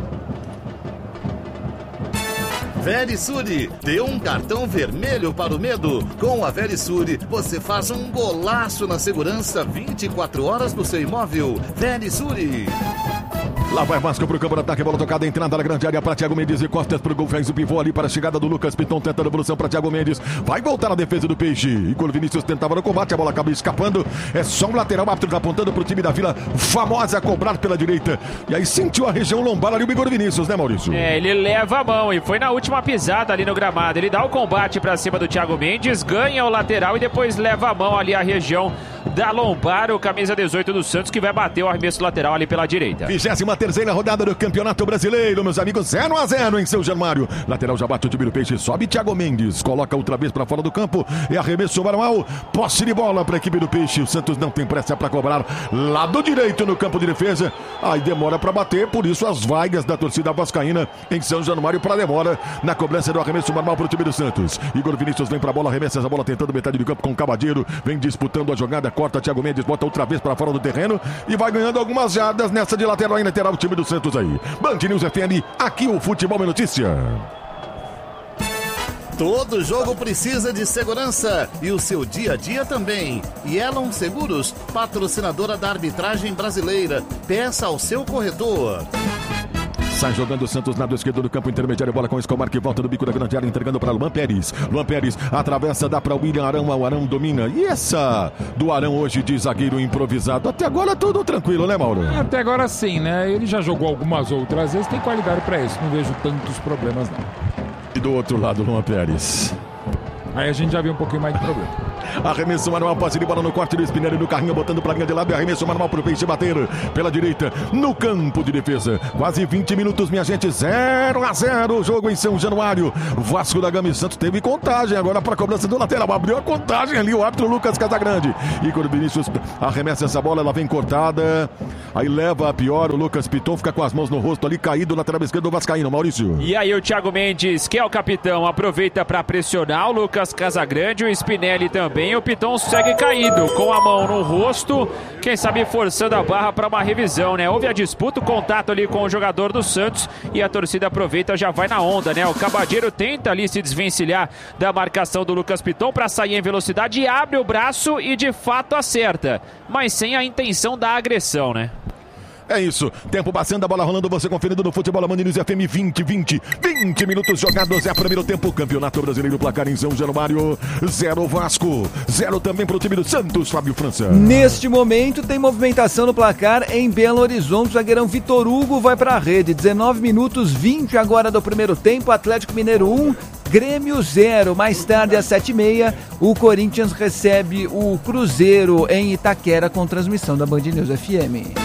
Verisure, dê um cartão vermelho para o medo. Com a Verisure, você faz um golaço na segurança vinte e quatro horas do seu imóvel. Verisure. Lá vai Vasco pro campo de ataque, bola tocada, entrada na grande área para Thiago Mendes e costas pro gol, faz o pivô ali para a chegada do Lucas Piton, tentando a evolução para Thiago Mendes, vai voltar na defesa do Peixe, Igor Vinícius tentava no combate, a bola acaba escapando, é só um lateral, árbitro apontando pro time da Vila, famosa a cobrar pela direita, e aí sentiu a região lombar ali o Igor Vinícius, né, Maurício? É, ele leva a mão e foi na última pisada ali no gramado, ele dá o combate para cima do Thiago Mendes, ganha o lateral e depois leva a mão ali a região da lombar, o camisa dezoito do Santos, que vai bater o arremesso lateral ali pela direita. vigésima terceira rodada do Campeonato Brasileiro, meus amigos, zero a zero em São Januário. Lateral já bate o time do Peixe, sobe Thiago Mendes, coloca outra vez para fora do campo, é arremesso manual, posse de bola para a equipe do Peixe. O Santos não tem pressa para cobrar, lado direito no campo de defesa, aí demora para bater, por isso as vaias da torcida vascaína em São Januário para demora na cobrança do arremesso manual para o time do Santos. Igor Vinícius vem para a bola, arremessa essa bola tentando metade do campo com o Cabadeiro, vem disputando a jogada, corta Thiago Mendes, bota outra vez para fora do terreno e vai ganhando algumas jardas nessa de lateral em lateral o time do Santos aí. Band News F M, aqui o futebol é notícia. Todo jogo precisa de segurança e o seu dia a dia também. E Elon Seguros, patrocinadora da arbitragem brasileira. Peça ao seu corretor. Sai jogando o Santos lado esquerdo do campo intermediário. Bola com o Escobar que volta do bico da grande área, entregando para Luan Pérez. Luan Pérez atravessa, dá para o William Arão. O Arão domina. E essa do Arão hoje de zagueiro improvisado? Até agora tudo tranquilo, né, Mauro? Até agora sim, né? Ele já jogou algumas outras vezes, tem qualidade para isso. Não vejo tantos problemas, não. E do outro lado, Luan Pérez. Aí a gente já viu um pouquinho mais de problema. Arremesso manual, passe de bola no corte do Spinelli no carrinho, botando pra linha de lado. Arremesso manual pro Peixe bater pela direita no campo de defesa. Quase vinte minutos, minha gente. zero a zero o jogo em São Januário. Vasco da Gama e Santos teve contagem agora pra cobrança do lateral. Abriu a contagem ali o árbitro Lucas Casagrande. Igor Vinícius arremessa essa bola, ela vem cortada. Aí leva a pior, o Lucas Piton fica com as mãos no rosto ali, caído, lateral esquerdo do Vascaíno, Maurício. E aí o Thiago Mendes, que é o capitão, aproveita pra pressionar o Lucas Casagrande, o Spinelli também. O Piton segue caído, com a mão no rosto, quem sabe forçando a barra para uma revisão, né? Houve a disputa, o contato ali com o jogador do Santos e a torcida aproveita, já vai na onda, né? O Cabadeiro tenta ali se desvencilhar da marcação do Lucas Piton para sair em velocidade, abre o braço e de fato acerta, mas sem a intenção da agressão, né? É isso, tempo passando, a bola rolando, você conferindo no Futebol Band News F M vinte, vinte, vinte minutos jogados, é primeiro tempo, Campeonato Brasileiro, placar em São Januário, zero Vasco, zero também para o time do Santos, Fábio França. Neste momento tem movimentação no placar em Belo Horizonte, o zagueirão Vitor Hugo vai para a rede, dezenove minutos, vinte agora do primeiro tempo, Atlético Mineiro um, Grêmio zero, mais tarde às sete e meia, o Corinthians recebe o Cruzeiro em Itaquera com transmissão da Band News F M.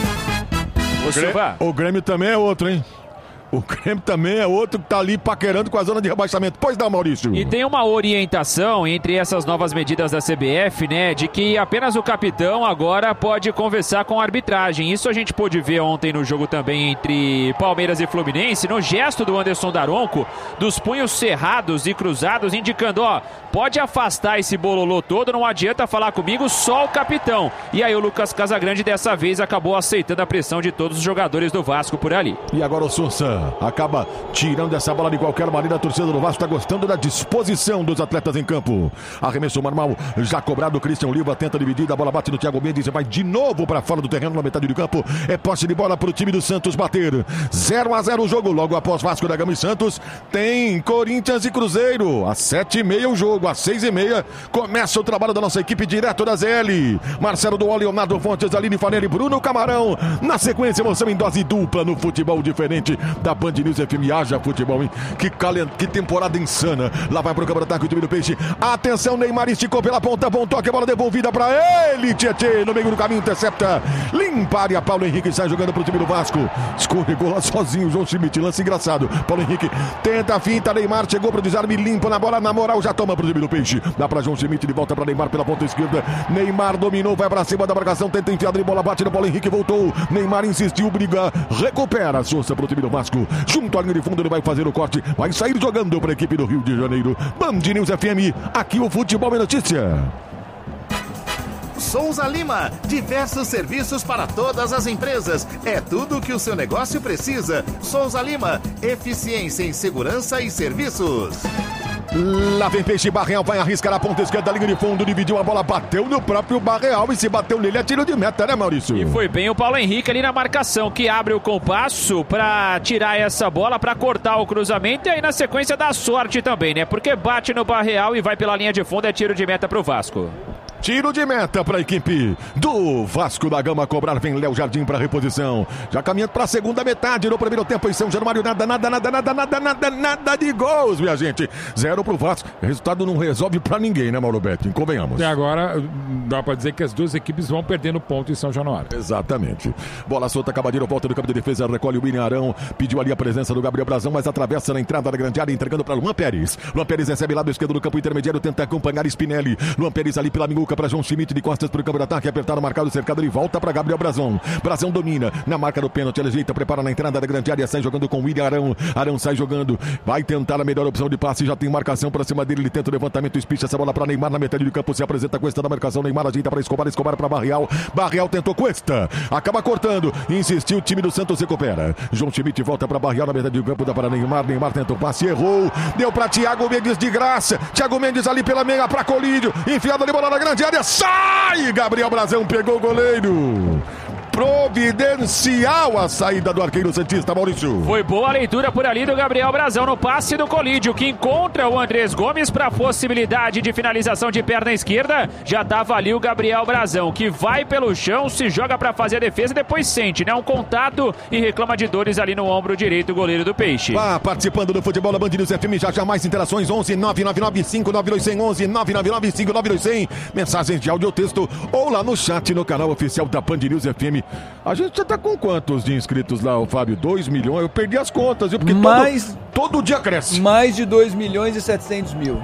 O Grêmio, o Grêmio também é outro, hein? O Grêmio também é outro que tá ali paquerando com a zona de rebaixamento. Pois não, Maurício. E tem uma orientação entre essas novas medidas da C B F, né? De que apenas o capitão agora pode conversar com a arbitragem. Isso a gente pôde ver ontem no jogo também entre Palmeiras e Fluminense, no gesto do Anderson Daronco, dos punhos cerrados e cruzados, indicando, ó, pode afastar esse bololô todo, não adianta falar comigo, só o capitão. E aí o Lucas Casagrande dessa vez acabou aceitando a pressão de todos os jogadores do Vasco por ali. E agora o Sousa acaba tirando essa bola de qualquer maneira. A torcida do Vasco está gostando da disposição dos atletas em campo. Arremesso normal, já cobrado. Christian Oliva tenta dividir, a bola bate no Thiago Mendes e vai de novo para fora do terreno na metade do campo. É posse de bola para o time do Santos bater. zero a zero o jogo. Logo após Vasco da Gama e Santos, tem Corinthians e Cruzeiro. Às sete e meia o jogo, às seis e meia começa o trabalho da nossa equipe direto da Z L. Marcelo Duó, Leonardo Fontes, Aline Fanelli, Bruno Camarão. Na sequência, emoção em dose dupla no futebol diferente da Band News F M. Haja futebol, hein? Que, calent... que temporada insana. Lá vai pro campo de ataque o time do Peixe. Atenção, Neymar esticou pela ponta, bom toque, a bola devolvida pra ele. Tietê no meio do caminho, intercepta. Limpa a área, Paulo Henrique sai jogando pro time do Vasco. Escorregou lá sozinho, João Schmidt, lance engraçado. Paulo Henrique tenta a finta, Neymar chegou pro desarme, limpa na bola, na moral, já toma pro time do Peixe. Dá pra João Schmidt, de volta pra Neymar pela ponta esquerda. Neymar dominou, vai pra cima da marcação, tenta enfiar de bola, bate no Paulo Henrique, voltou. Neymar insistiu, briga, recupera a força pro time do Vasco. Junto à linha de fundo, ele vai fazer o corte, vai sair jogando para a equipe do Rio de Janeiro. Band News F M, aqui o futebol é notícia. Souza Lima, diversos serviços para todas as empresas. É tudo o que o seu negócio precisa. Souza Lima, eficiência em segurança e serviços. Lá vem Peixe, Barreal vai arriscar a ponta esquerda, linha de fundo, dividiu a bola, bateu no próprio Barreal e se bateu nele é tiro de meta, né, Maurício? E foi bem o Paulo Henrique ali na marcação, que abre o compasso pra tirar essa bola, pra cortar o cruzamento e aí na sequência dá sorte também, né? Porque bate no Barreal e vai pela linha de fundo, é tiro de meta pro Vasco. Tiro de meta para a equipe do Vasco da Gama cobrar. Vem Léo Jardim para reposição. Já caminhando para a segunda metade no primeiro tempo em São Januário. Nada, nada, nada, nada, nada, nada, nada de gols, minha gente. Zero pro Vasco. Resultado não resolve para ninguém, né, Mauro Betti? Convenhamos. E agora dá para dizer que as duas equipes vão perdendo ponto em São Januário. Exatamente. Bola solta, Cabadeiro volta do campo de defesa. Recolhe o William Arão. Pediu ali a presença do Gabriel Brazão, mas atravessa na entrada da grande área, entregando para Luan Pérez. Luan Pérez recebe lá do esquerdo do campo intermediário, tenta acompanhar Spinelli. Luan Pérez ali pela Mingu Cuca para João Schmidt, de costas para o campo de ataque, apertaram, marcado, cercado, ele volta para Gabriel Brazão. Brazão domina na marca do pênalti, ele ajeita, prepara na entrada da grande área, sai jogando com o William Arão. Arão sai jogando, vai tentar a melhor opção de passe, já tem marcação para cima dele, ele tenta o levantamento, espicha essa bola para Neymar na metade do campo, se apresenta Cuesta da marcação, Neymar ajeita para Escobar, Escobar para Barreal, Barreal tentou Cuesta, acaba cortando, insistiu, o time do Santos recupera. João Schmidt volta para Barreal na metade do campo, dá para Neymar, Neymar tentou passe, errou, deu para Thiago Mendes de graça, Thiago Mendes ali pela meia para Colídio, enfiada de bola na grande área, sai! Gabriel Brazão pegou o goleiro. Providencial a saída do arqueiro santista, Maurício. Foi boa a leitura por ali do Gabriel Brazão no passe do Colídio, que encontra o Andrés Gomes para a possibilidade de finalização de perna esquerda. Já estava ali o Gabriel Brazão, que vai pelo chão, se joga para fazer a defesa e depois sente, né, um contato e reclama de dores ali no ombro direito, o goleiro do Peixe. Vá participando do futebol da Band News F M, já já mais interações, onze nove nove nove cinco nove dois zero zero, onze nove nove nove cinco nove dois zero zero, mensagens de áudio ou texto, ou lá no chat no canal oficial da Band News F M. A gente já tá com quantos de inscritos lá, o Fábio? dois milhões? Eu perdi as contas, viu? Porque mais, todo, todo dia cresce. Mais de dois milhões e setecentos mil.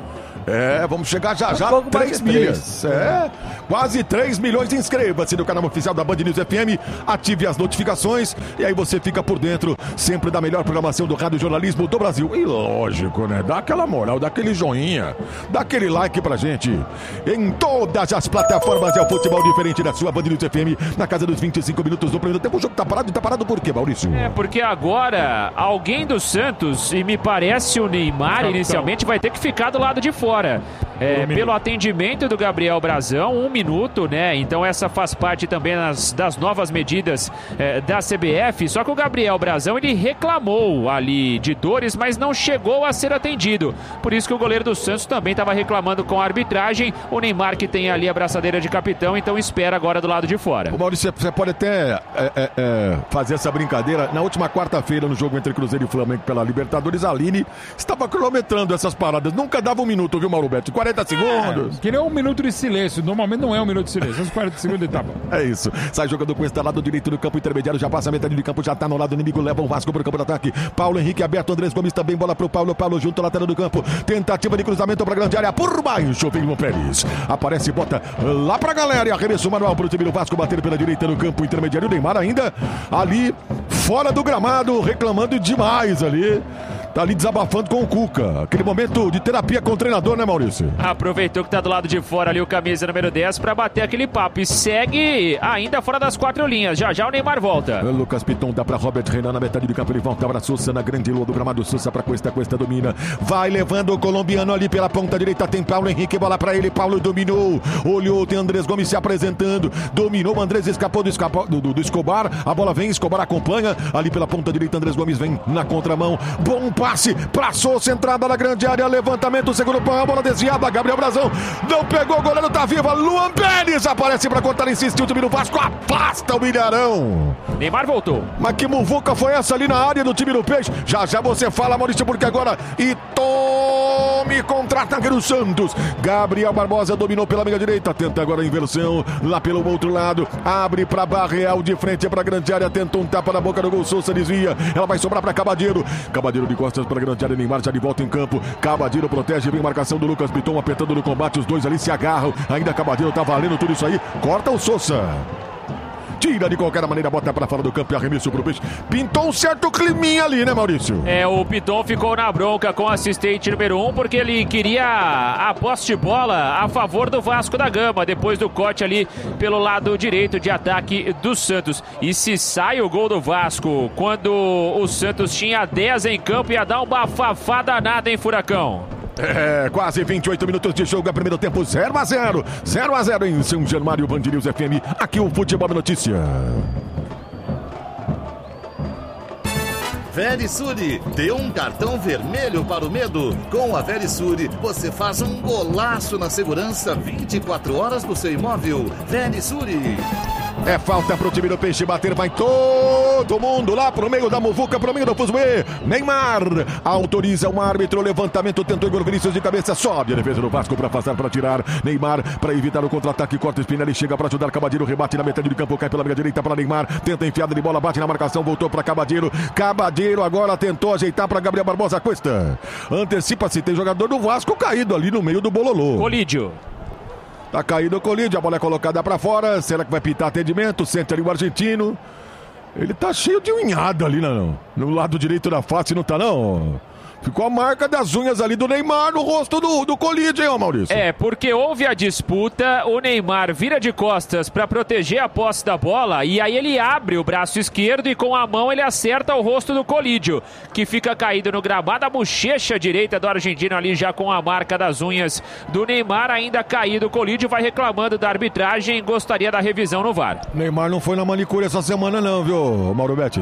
É, vamos chegar já já, um três milhas. É, quase três milhões. Inscreva-se no canal oficial da Band News F M, ative as notificações e aí você fica por dentro sempre da melhor programação do rádio jornalismo do Brasil. E lógico, né? Dá aquela moral, dá aquele joinha, dá aquele like pra gente. Em todas as plataformas é o futebol diferente da sua Band News F M, na casa dos vinte e cinco minutos do primeiro tempo. O jogo tá parado e tá parado por quê, Maurício? É, porque agora alguém do Santos, e me parece o Neymar, Capitão. inicialmente vai ter que ficar do lado de fora. É, pelo atendimento do Gabriel Brazão, um minuto, né? Então essa faz parte também nas, das novas medidas é, da C B F. Só que o Gabriel Brazão, ele reclamou ali de dores, mas não chegou a ser atendido. Por isso que o goleiro do Santos também estava reclamando com a arbitragem. O Neymar, que tem ali a braçadeira de capitão, então espera agora do lado de fora. O Maurício, você pode até é, é, é, fazer essa brincadeira. Na última quarta-feira, no jogo entre Cruzeiro e Flamengo pela Libertadores, a Aline estava cronometrando essas paradas. Nunca dava um minuto, viu, Mauro Betti? quarenta segundos. É, queria um minuto de silêncio. Normalmente não é um minuto de silêncio. Uns quarenta segundos e tá bom. É isso. Sai jogando com esse lado direito do campo intermediário. Já passa a metade do campo. Já tá no lado inimigo. Leva o Vasco pro campo de ataque. Paulo Henrique aberto. Andrés Gomes também. Bola pro Paulo. Paulo junto. Lateral do campo. Tentativa de cruzamento pra grande área. Por baixo. Vilmo Pérez. Aparece e bota lá pra galera. E arremesso manual pro time do Vasco. Bater pela direita no campo intermediário. O Neymar ainda ali fora do gramado. Reclamando demais ali. Tá ali desabafando com o Cuca. Aquele momento de terapia com o treinador, né, Maurício? Aproveitou que tá do lado de fora ali o camisa número dez pra bater aquele papo. E segue ainda fora das quatro linhas. Já já o Neymar volta. Lucas Piton dá pra Robert Renan na metade do campo. Ele volta pra Sousa na grande lua do gramado. Sousa pra Cuesta. Cuesta domina. Vai levando o colombiano ali pela ponta direita. Tem Paulo Henrique. Bola pra ele. Paulo dominou. Olhou. Tem Andrés Gomes se apresentando. Dominou. Andrés escapou do, escapou, do, do, do Escobar. A bola vem. Escobar acompanha. Ali pela ponta direita. Andrés Gomes vem na contramão. Bom passe pra Sousa, entrada na grande área, levantamento, segundo pão, a bola desviada, Gabriel Brazão não pegou, o goleiro tá vivo, Luan Pérez aparece pra cortar, insistiu, o time do Vasco afasta o Ilharão. Neymar voltou. Mas que muvuca foi essa ali na área do time do Peixe? Já já você fala, Maurício, porque agora e tome contra-ataque do Santos. Gabriel Barbosa dominou pela meia direita, tenta agora a inversão lá pelo outro lado, abre pra Barreal de frente pra grande área, tenta um tapa na boca do gol, Sousa desvia, ela vai sobrar pra Cabadeiro, Cabadeiro de costas pra grande área, Neymar já de volta em campo, Cabadeiro protege, vem marcação do Lucas Piton apertando no combate, os dois ali se agarram, ainda Cabadeiro tá valendo tudo isso aí, corta o Sousa. Tira de qualquer maneira, bota pra fora do campo e arremesso pro Peixe. Pintou um certo climinha ali, né, Maurício? É, o Piton ficou na bronca com o assistente número um, porque ele queria a posse de bola a favor do Vasco da Gama, depois do corte ali pelo lado direito de ataque do Santos. E se sai o gol do Vasco, quando o Santos tinha dez em campo, ia dar uma bafafá danada em Furacão. É, quase vinte e oito minutos de jogo, é primeiro tempo, zero a zero. zero a zero em São Januário, Band News F M. Aqui o Futebol é Notícia. Verisure, dê um cartão vermelho para o medo. Com a Verisure, você faz um golaço na segurança vinte e quatro horas do seu imóvel. Verisure. É falta pro time do Peixe bater, vai todo mundo lá pro meio da muvuca, pro meio do fuzuê. Neymar autoriza o árbitro, levantamento, tentou Igor Vinícius de cabeça, sobe a defesa do Vasco para afastar, para tirar. Neymar para evitar o contra-ataque, corta Spinelli, chega para ajudar Cabadeiro, rebate na metade do campo, cai pela meia direita para Neymar, tenta enfiada de bola, bate na marcação, voltou para Cabadeiro. Cabadeiro agora tentou ajeitar para Gabriel Barbosa Cuesta. Antecipa-se, tem jogador do Vasco caído ali no meio do bololô. Colídio. Tá caído o Colídio, a bola é colocada pra fora. Será que vai pintar atendimento? Sente ali o argentino. Ele tá cheio de unhada ali, não. No lado direito da face, não tá, não? Ficou a marca das unhas ali do Neymar no rosto do, do Colídio, hein, ô Maurício? É, porque houve a disputa, o Neymar vira de costas para proteger a posse da bola e aí ele abre o braço esquerdo e com a mão ele acerta o rosto do Colídio, que fica caído no gramado, a bochecha direita do argentino ali já com a marca das unhas do Neymar, ainda caído o Colídio, vai reclamando da arbitragem e gostaria da revisão no V A R. Neymar não foi na manicure essa semana não, viu, Mauro Betti?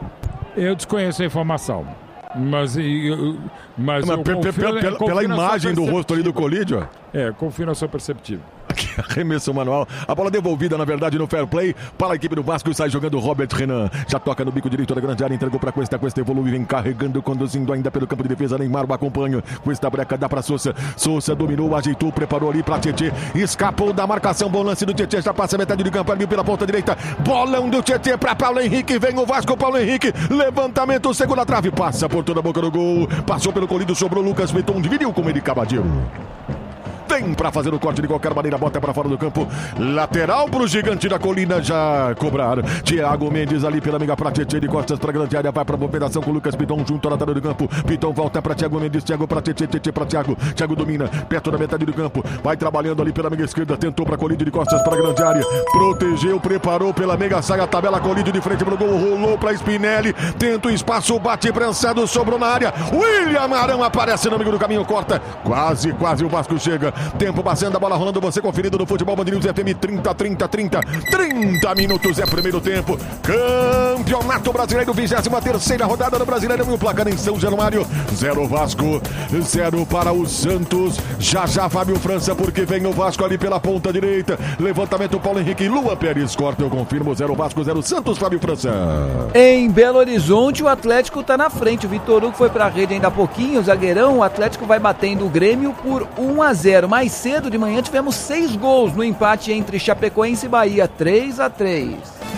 Eu desconheço a informação. Mas, eu, mas, mas eu pe, confio, pe, pe, pela imagem do rosto ali do Colídio, é, confio na sua perceptível. Arremesso manual, a bola devolvida na verdade no fair play para a equipe do Vasco e sai jogando Robert Renan, já toca no bico direito da grande área, entregou para Cuesta, Cuesta evolui, vem carregando, conduzindo ainda pelo campo de defesa, Neymar o acompanha, Cuesta breca, dá para Sousa, Sousa dominou, ajeitou, preparou ali para Tietê, escapou da marcação, bom lance do Tietê, já passa a metade de campo, viu pela ponta direita, bolão do Tietê para Paulo Henrique, vem o Vasco, Paulo Henrique, levantamento, segunda trave, passa por toda a boca do gol, passou pelo Colídio, sobrou Lucas Beton, dividiu com ele Cabadeiro. Vem para fazer o corte de qualquer maneira, bota para fora do campo, lateral pro gigante da colina já cobrar. Thiago Mendes ali pela amiga pra Tietê, de costas pra grande área, vai pra operação com o Lucas Piton junto à lateral do campo. Piton volta pra Thiago Mendes, Thiago pra Tietê, Tietê pra Thiago. Thiago domina, perto da metade do campo, vai trabalhando ali pela amiga esquerda, tentou pra Colídio de costas pra grande área, protegeu, preparou pela mega saga, tabela Colídio de frente pro gol, rolou pra Spinelli, tenta o espaço, bate prensado, sobrou na área. William Arão aparece no meio do caminho, corta, quase, quase o Vasco chega. Tempo passando, a bola rolando, você conferido no Futebol Band News F M, trinta, trinta, trinta, trinta minutos é primeiro tempo. Campeonato Brasileiro, vigésima terceira rodada do Brasileiro, e o placar em São Januário, zero Vasco, zero para o Santos. Já já Fábio França, porque vem o Vasco ali pela ponta direita. Levantamento Paulo Henrique, Lua Pérez corta, eu confirmo, zero Vasco, zero Santos, Fábio França. Em Belo Horizonte, o Atlético tá na frente. O Vitor Hugo foi pra rede ainda há pouquinho, o zagueirão. O Atlético vai batendo o Grêmio por um a zero. Mais cedo de manhã tivemos seis gols no empate entre Chapecoense e Bahia, três a três.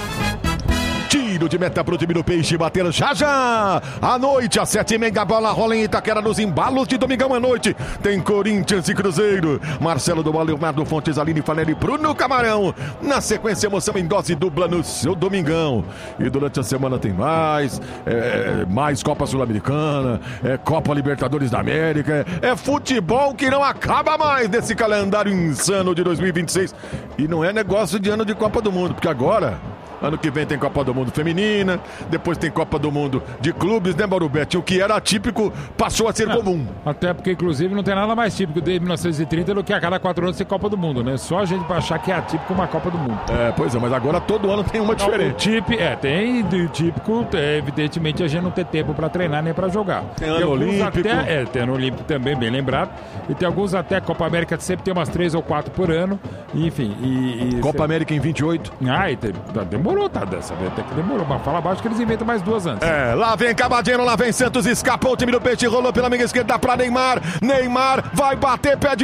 Tiro de meta pro time do Peixe, bater já já, à noite, às sete e meia, a bola rola em Itaquera nos embalos de domingão à noite, tem Corinthians e Cruzeiro, Marcelo do Bola, Leonardo Fontes, Aline Fanelli, Bruno Camarão, na sequência emoção em dose dupla no seu domingão, e durante a semana tem mais, é, mais Copa Sul-Americana, é Copa Libertadores da América, é, é futebol que não acaba mais nesse calendário insano de dois mil e vinte e seis, e não é negócio de ano de Copa do Mundo, porque agora... Ano que vem tem Copa do Mundo Feminina, depois tem Copa do Mundo de clubes, né, Mauro Betti? O que era atípico passou a ser é, comum. Até porque, inclusive, não tem nada mais típico desde mil novecentos e trinta do que a cada quatro anos ter Copa do Mundo, né? Só a gente pra achar que é atípico uma Copa do Mundo. É, pois é, mas agora todo ano tem uma diferente. O típico, é, tem de típico, é, evidentemente a gente não tem tempo pra treinar nem pra jogar. Tem ano olímpico. Até, é, tem ano olímpico também, bem lembrado. E tem alguns até, Copa América sempre tem umas três ou quatro por ano. Enfim, e... e Copa cê... América em vinte e oito. Ah, e tem, demorou, tá, dessa vez. Até que demorou, mas fala abaixo que eles inventam mais duas antes. É, lá vem Cabadeiro, lá vem Santos, escapou o time do Peixe, rolou pela amiga esquerda pra Neymar, Neymar vai bater pé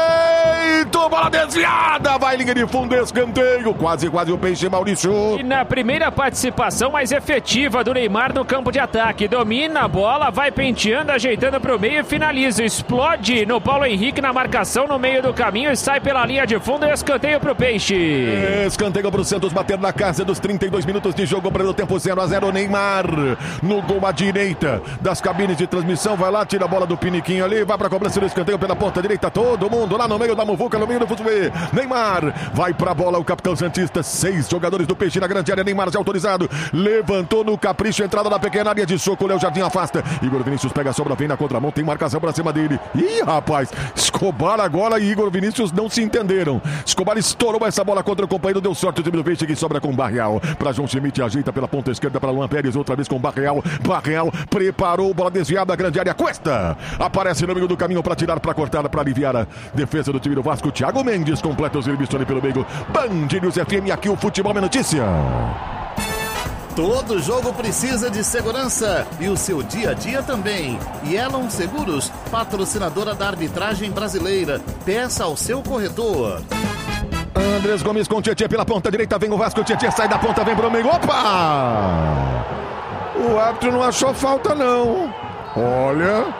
direito, bola desviada, vai linha de fundo, escanteio, quase, quase o Peixe, Maurício. E na primeira participação mais efetiva do Neymar no campo de ataque, domina a bola, vai penteando, ajeitando pro meio e finaliza, explode no Paulo Henrique na marcação no meio do caminho e sai pela linha de fundo, escanteio pro Peixe. Escanteio pro Santos, bater na casa dos trinta e dois minutos de jogo, para o tempo zero a zero, Neymar no gol à direita das cabines de transmissão, vai lá, tira a bola do piniquinho ali, vai para a cobrança do escanteio pela ponta direita, todo mundo lá no meio da muvuca, no meio do futebol, Neymar vai para a bola, o capitão santista, seis jogadores do Peixe na grande área, Neymar já autorizado, levantou no capricho, entrada na pequena área de soco, Léo Jardim afasta, Igor Vinícius pega a sobra, vem na contramão, tem marcação para cima dele, ih rapaz, Escobar agora e Igor Vinícius não se entenderam, Escobar estourou essa bola contra o companheiro, deu sorte o time do Peixe que sobra com Barreal, para João Schmidt, ajeita pela ponta esquerda para Luan Pérez, outra vez com Barreal, Barreal preparou, bola desviada, grande área, Cuesta aparece no meio do caminho para tirar, para cortar, para aliviar a defesa do time do Vasco, Thiago Mendes completa o serviço ali pelo meio, Band News F M, aqui o Futebol é Notícia. Todo jogo precisa de segurança e o seu dia a dia também. Yellow Seguros, patrocinadora da arbitragem brasileira. Peça ao seu corretor. Andrés Gomes com o Tietê pela ponta direita, vem o Vasco, o Tietê sai da ponta, vem pro meio, opa! O árbitro não achou falta não, olha,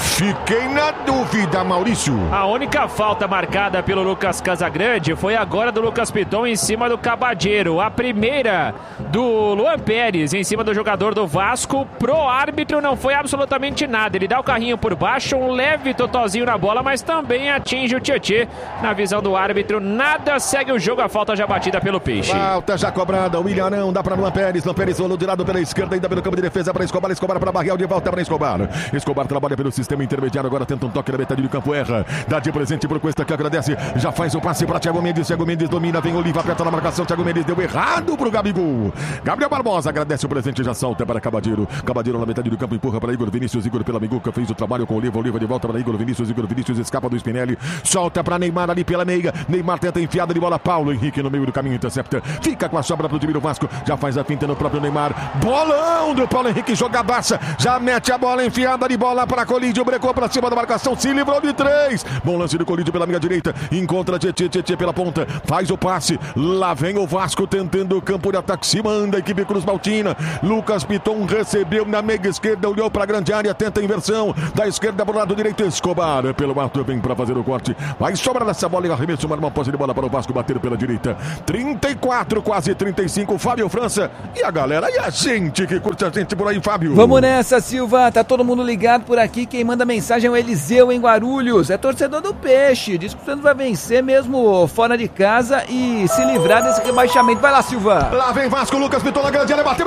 Fiquei na dúvida, Maurício. A única falta marcada pelo Lucas Casagrande foi agora do Lucas Piton em cima do Cabadeiro. A primeira do Luan Pérez em cima do jogador do Vasco. Pro árbitro não foi absolutamente nada. Ele dá o carrinho por baixo, um leve totozinho na bola, mas também atinge o Tietê. Na visão do árbitro, nada, segue o jogo. A falta já batida pelo Peixe. Falta já cobrada. O William Arão dá para Luan Pérez. Luan Pérez rolou de lado pela esquerda, ainda pelo campo de defesa para Escobar. Escobar para Barrial, de volta para Escobar. Escobar trabalha pelo sistema intermediário, agora tenta um toque na metade do campo, erra. Dá de presente pro Cuesta, que agradece. Já faz o passe para Thiago Mendes. Thiago Mendes domina, vem Oliva, aperta na marcação. Thiago Mendes deu errado pro Gabigol. Gabriel Barbosa agradece o presente, já solta para Cabadeiro. Cabadeiro na metade do campo, empurra para Igor Vinícius. Igor pela Miguca, fez o trabalho com Oliva. Oliva de volta para Igor Vinícius. Igor Vinícius escapa do Spinelli. Solta para Neymar ali pela meia. Neymar tenta enfiada de bola. Paulo Henrique no meio do caminho, intercepta. Fica com a sobra pro time do Vasco. Já faz a finta no próprio Neymar. Bolão do Paulo Henrique, jogadaça. Já mete a bola enfiada de bola para Colídio. Brecou para cima da marcação. Se livrou de três. Bom lance do Colídio pela minha direita. Encontra Tietê, Tietê pela ponta. Faz o passe. Lá vem o Vasco tentando o campo de ataque. Se manda a equipe Cruz Maltina. Lucas Piton recebeu na meia esquerda. Olhou para a grande área. Tenta a inversão. Da esquerda para o lado direito. Escobar pelo alto. Vem para fazer o corte. Vai sobrar nessa bola e arremesso. Uma posse de bola para o Vasco bater pela direita. trinta e quatro, quase trinta e cinco. Fábio França. E a galera. E a gente que curte a gente por aí, Fábio. Vamos nessa, Silva. Tá todo mundo ligado por aqui. Quem manda mensagem é o Eliseu em Guarulhos. É torcedor do Peixe. Diz que o Santos vai vencer mesmo fora de casa e se livrar desse rebaixamento. Vai lá, Silva. Lá vem Vasco. Lucas Piton na grande área. Bateu.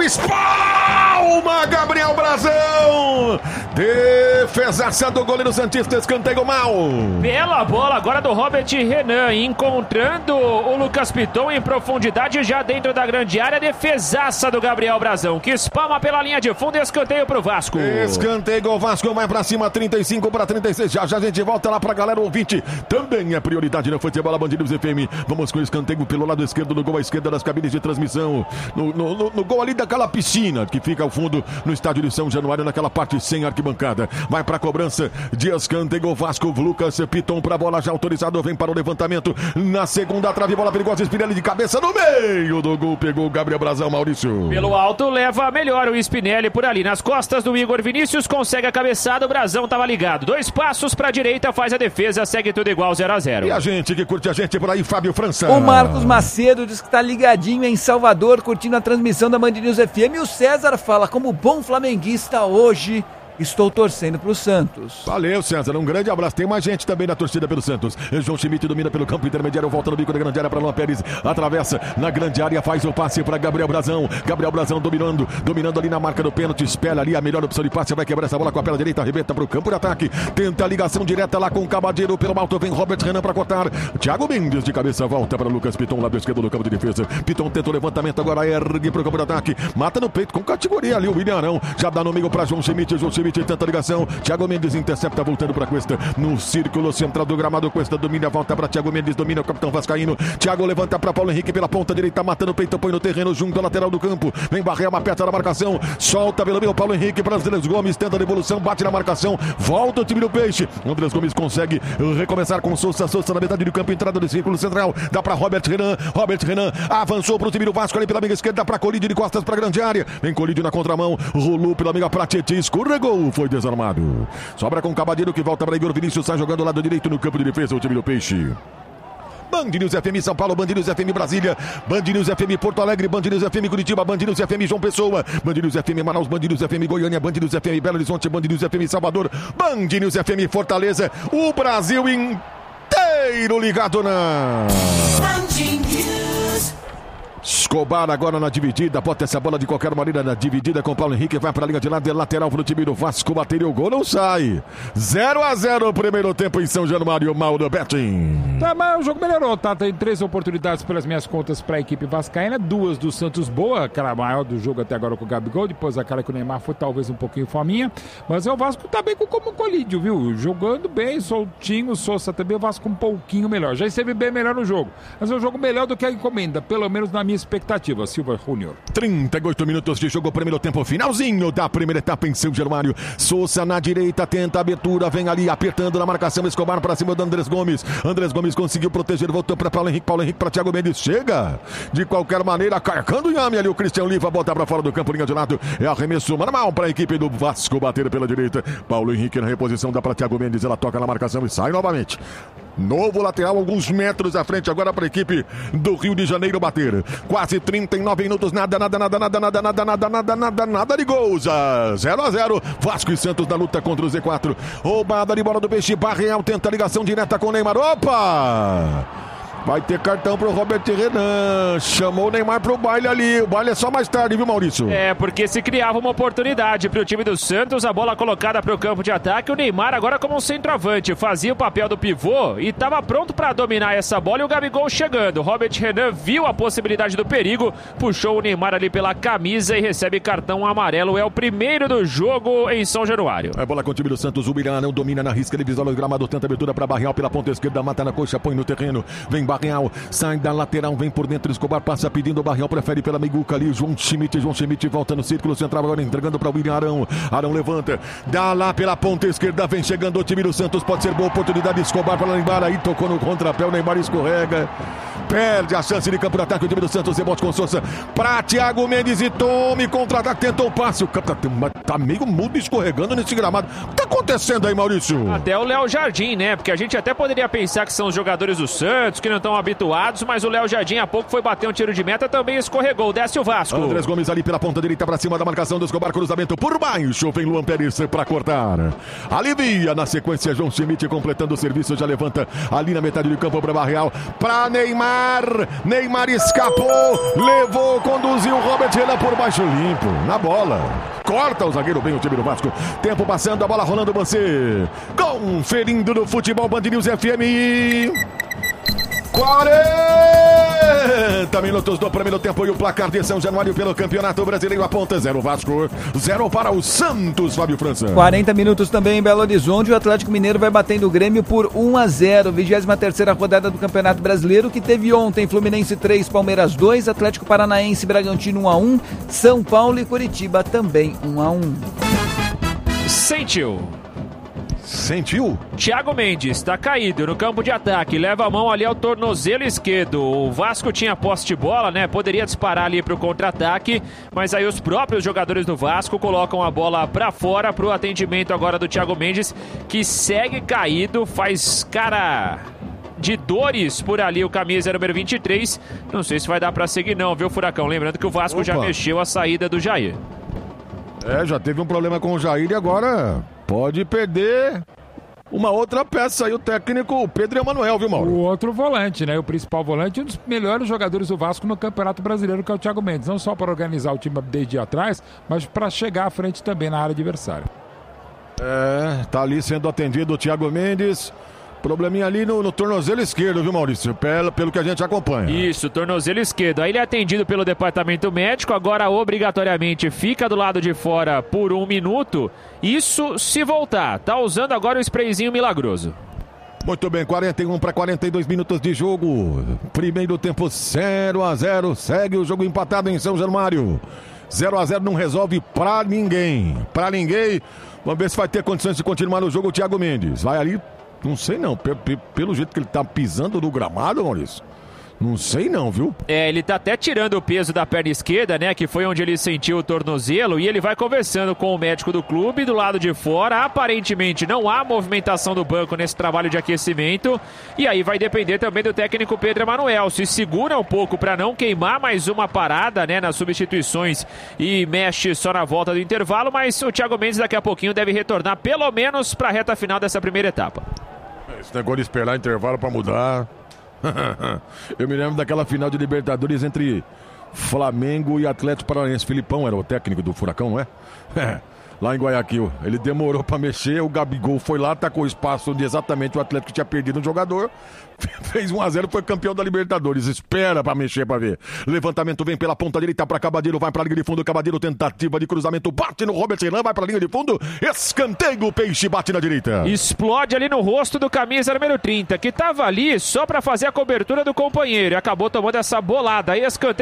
Espalma, Gabriel Brazão. Defesaça do goleiro santista. Escanteio mal. Bela bola agora do Robert Renan. Encontrando o Lucas Piton em profundidade já dentro da grande área. Defesaça do Gabriel Brazão, que espalma pela linha de fundo. Escanteio pro Vasco. Escanteio, o Vasco vai pra cima, trinta e cinco para trinta e seis. Já já a gente volta lá pra galera ouvinte. Também é prioridade no futebol Band News F M. Vamos com o escanteio pelo lado esquerdo, no gol à esquerda das cabines de transmissão. No, no, no, no gol ali daquela piscina que fica ao fundo no estádio de São Januário, naquela parte sem arquibancada. Vai pra cobrança de escanteio, o Vasco. Lucas Piton pra bola já autorizado. Vem para o levantamento. Na segunda trave, bola perigosa. Spinelli de cabeça no meio do gol. Pegou o Gabriel Brazão, Maurício. Pelo alto leva melhor o Spinelli por ali. Nas costas do Igor Vinícius, consegue a cabeçada. O Brazão tava ligado. Dois passos pra direita, faz a defesa. Segue tudo igual, zero a zero. E a gente que curte a gente por aí, Fábio França. O Marcos Macedo diz que tá ligadinho em Salvador, curtindo a transmissão da Band News F M. E o César fala, como bom flamenguista hoje, estou torcendo pro Santos. Valeu, César. Um grande abraço. Tem mais gente também na torcida pelo Santos. João Schmidt domina pelo campo intermediário. Volta no bico da grande área para Luan Pérez. Atravessa na grande área. Faz o passe para Gabriel Brazão. Gabriel Brazão dominando. Dominando ali na marca do pênalti. Espera ali a melhor opção de passe. Vai quebrar essa bola com a perna direita. Arrebenta pro campo de ataque. Tenta a ligação direta lá com o Cabadeiro. Pelo alto vem Robert Renan para cortar. Thiago Mendes de cabeça. Volta para Lucas Piton. Lado esquerdo do campo de defesa. Piton tenta o levantamento. Agora ergue pro campo de ataque. Mata no peito com categoria ali o William Arão. Já dá no meio para João Schmidt. João Schmidt tenta a ligação. Thiago Mendes intercepta, voltando para Cuesta. No círculo central do gramado, Cuesta domina, volta para Thiago Mendes, domina o capitão vascaíno. Thiago levanta para Paulo Henrique pela ponta direita, matando o peito, põe no terreno, junto à lateral do campo. Vem barrear uma peça da marcação, solta pelo meio, Paulo Henrique para Andrés Gomes, tenta a devolução, bate na marcação, volta o time do Peixe. Andrés Gomes consegue recomeçar com Sousa, Sousa na metade do campo, entrada do círculo central, dá para Robert Renan, Robert Renan avançou para o time do Vasco ali pela meia esquerda, para Colídio de costas para a grande área. Vem Colídio na contramão, rolou pela amiga para Tietê, escorregou, foi desarmado. Sobra com o Cabadeiro que volta para Igor Vinícius, sai jogando do lado direito no campo de defesa o time do Peixe. Band News F M São Paulo, Band News F M Brasília, Band News F M Porto Alegre, Band News F M Curitiba, Band News F M João Pessoa, Band News F M Manaus, Band News F M Goiânia, Band News F M Belo Horizonte, Band News F M Salvador, Band News F M Fortaleza, o Brasil inteiro ligado na Band News. Escobar agora na dividida, bota essa bola de qualquer maneira na dividida com Paulo Henrique, vai para a linha de lado, é lateral para o time do Vasco, bateria o gol, não sai. zero a zero primeiro tempo em São Januário, Mauro Betting. Tá, mas o jogo melhorou, tá? Tem três oportunidades pelas minhas contas para a equipe vascaína, duas do Santos boa, aquela maior do jogo até agora com o Gabigol, depois aquela que o Neymar foi talvez um pouquinho fominha, mas é o Vasco tá bem com como Colídio, viu? Jogando bem, soltinho, o Sousa também, o Vasco um pouquinho melhor. Já esteve bem melhor no jogo, mas é um jogo melhor do que a encomenda, pelo menos na minha expectativa. expectativa, Silva Júnior. trinta e oito minutos de jogo, primeiro tempo, finalzinho da primeira etapa em São Januário. Souza na direita, tenta a abertura, vem ali apertando na marcação, Escobar para cima do Andrés Gomes. Andrés Gomes conseguiu proteger, voltou para Paulo Henrique, Paulo Henrique para Thiago Mendes, chega de qualquer maneira, carcando o Inhame ali, o Cristian Oliva botar para fora do campo, linha de lado, é arremesso normal para a equipe do Vasco bater pela direita. Paulo Henrique na reposição, dá para Thiago Mendes, ela toca na marcação e sai novamente. Novo lateral, alguns metros à frente agora para a equipe do Rio de Janeiro bater. Quase trinta e nove minutos, nada, nada, nada, nada, nada, nada, nada, nada, nada, nada de gols. zero a zero. Vasco e Santos na luta contra o Z quatro. Roubada de bola do Peixe, Barreal tenta a ligação direta com o Neymar. Opa! Vai ter cartão pro Robert Renan. Chamou o Neymar pro baile ali. O baile é só mais tarde, viu, Maurício? É, porque se criava uma oportunidade pro time do Santos, a bola colocada pro campo de ataque, o Neymar agora como um centroavante, fazia o papel do pivô e estava pronto para dominar essa bola e o Gabigol chegando. Robert Renan viu a possibilidade do perigo, puxou o Neymar ali pela camisa e recebe cartão amarelo. É o primeiro do jogo em São Januário. A bola com o time do Santos, o Miranda domina na risca, ele visualiza o gramado, tenta abertura para Barreal pela ponta esquerda, mata na coxa, põe no terreno, vem Barreal, sai da lateral, vem por dentro, Escobar passa pedindo o Barreal, prefere pela meiguca ali, João Schmidt, João Schmidt volta no círculo central, agora entregando para o William Arão, Arão levanta, dá lá pela ponta esquerda, vem chegando o time do Santos, pode ser boa oportunidade, Escobar para Neymar, aí tocou no contrapé, o Neymar escorrega, perde a chance de campo de ataque, o time do Santos, rebote com Souza, para Thiago Mendes e tome contra-ataque, tentou o passe, o campo tá, tá meio mudo escorregando nesse gramado, o que tá acontecendo aí, Maurício? Até o Léo Jardim, né, porque a gente até poderia pensar que são os jogadores do Santos, que não estão habituados, mas o Léo Jardim há pouco foi bater um tiro de meta, também escorregou, desce o Vasco. Andrés Gomes ali pela ponta direita para cima da marcação do Escobar, cruzamento por baixo, vem Luan Pérez para cortar. Alivia na sequência, João Schmidt completando o serviço, já levanta ali na metade do campo para Barreal, para Neymar, Neymar escapou, levou, conduziu Robert Renan por baixo, limpo, na bola. Corta o zagueiro bem o time do Vasco. Tempo passando, a bola rolando, você conferindo no Futebol Band News F M. quarenta minutos do primeiro tempo e o placar de São Januário pelo Campeonato Brasileiro aponta zero Vasco, zero para o Santos, Fábio França. quarenta minutos também em Belo Horizonte, o Atlético Mineiro vai batendo o Grêmio por um a zero, vigésima terceira rodada do Campeonato Brasileiro, que teve ontem Fluminense três, Palmeiras dois, Atlético Paranaense e Bragantino um a um, São Paulo e Curitiba também um a um. Sentiu. Sentiu? Thiago Mendes está caído no campo de ataque, leva a mão ali ao tornozelo esquerdo. O Vasco tinha posse de bola, né? Poderia disparar ali para o contra-ataque, mas aí os próprios jogadores do Vasco colocam a bola para fora para o atendimento agora do Thiago Mendes, que segue caído, faz cara de dores por ali o camisa número vinte e três. Não sei se vai dar para seguir não, viu, Furacão? Lembrando que o Vasco Opa. já mexeu a saída do Jair. É, já teve um problema com o Jair e agora pode perder uma outra peça aí, o técnico Pedro Emanuel, viu, Mauro? O outro volante, né? O principal volante, um dos melhores jogadores do Vasco no Campeonato Brasileiro, que é o Thiago Mendes. Não só para organizar o time desde atrás, mas para chegar à frente também na área adversária. É, tá ali sendo atendido o Thiago Mendes. Probleminha ali no, no tornozelo esquerdo, viu, Maurício? Pelo, pelo que a gente acompanha. Isso, tornozelo esquerdo. Aí ele é atendido pelo departamento médico, agora obrigatoriamente fica do lado de fora por um minuto. Isso se voltar. Tá usando agora o sprayzinho milagroso. Muito bem, quarenta e um para quarenta e dois minutos de jogo. Primeiro tempo zero a zero. Segue o jogo empatado em São Januário. zero a zero não resolve pra ninguém. Pra ninguém. Vamos ver se vai ter condições de continuar no jogo o Thiago Mendes. Vai ali. Não sei não, pelo, pelo jeito que ele tá pisando no gramado, Maurício, não sei não, viu? É, ele tá até tirando o peso da perna esquerda, né, que foi onde ele sentiu o tornozelo, e ele vai conversando com o médico do clube do lado de fora. Aparentemente não há movimentação do banco nesse trabalho de aquecimento, e aí vai depender também do técnico Pedro Emanuel, se segura um pouco para não queimar mais uma parada, né, nas substituições e mexe só na volta do intervalo, mas o Thiago Mendes daqui a pouquinho deve retornar pelo menos para a reta final dessa primeira etapa. Esse negócio de esperar intervalo para mudar. Eu me lembro daquela final de Libertadores entre Flamengo e Atlético Paranaense. Filipão era o técnico do Furacão, não é? É. Lá em Guayaquil. Ele demorou para mexer, o Gabigol foi lá, atacou o espaço onde exatamente o Atlético tinha perdido um jogador. Fez um a zero, foi campeão da Libertadores. Espera para mexer para ver. Levantamento vem pela ponta direita para Cabadeiro, vai para a linha de fundo. Cabadeiro, tentativa de cruzamento, bate no Robert Renan, vai para a linha de fundo. Escanteio, o Peixe bate na direita. Explode ali no rosto do camisa número trinta, que tava ali só para fazer a cobertura do companheiro e acabou tomando essa bolada. Aí escanteio pro Peixe.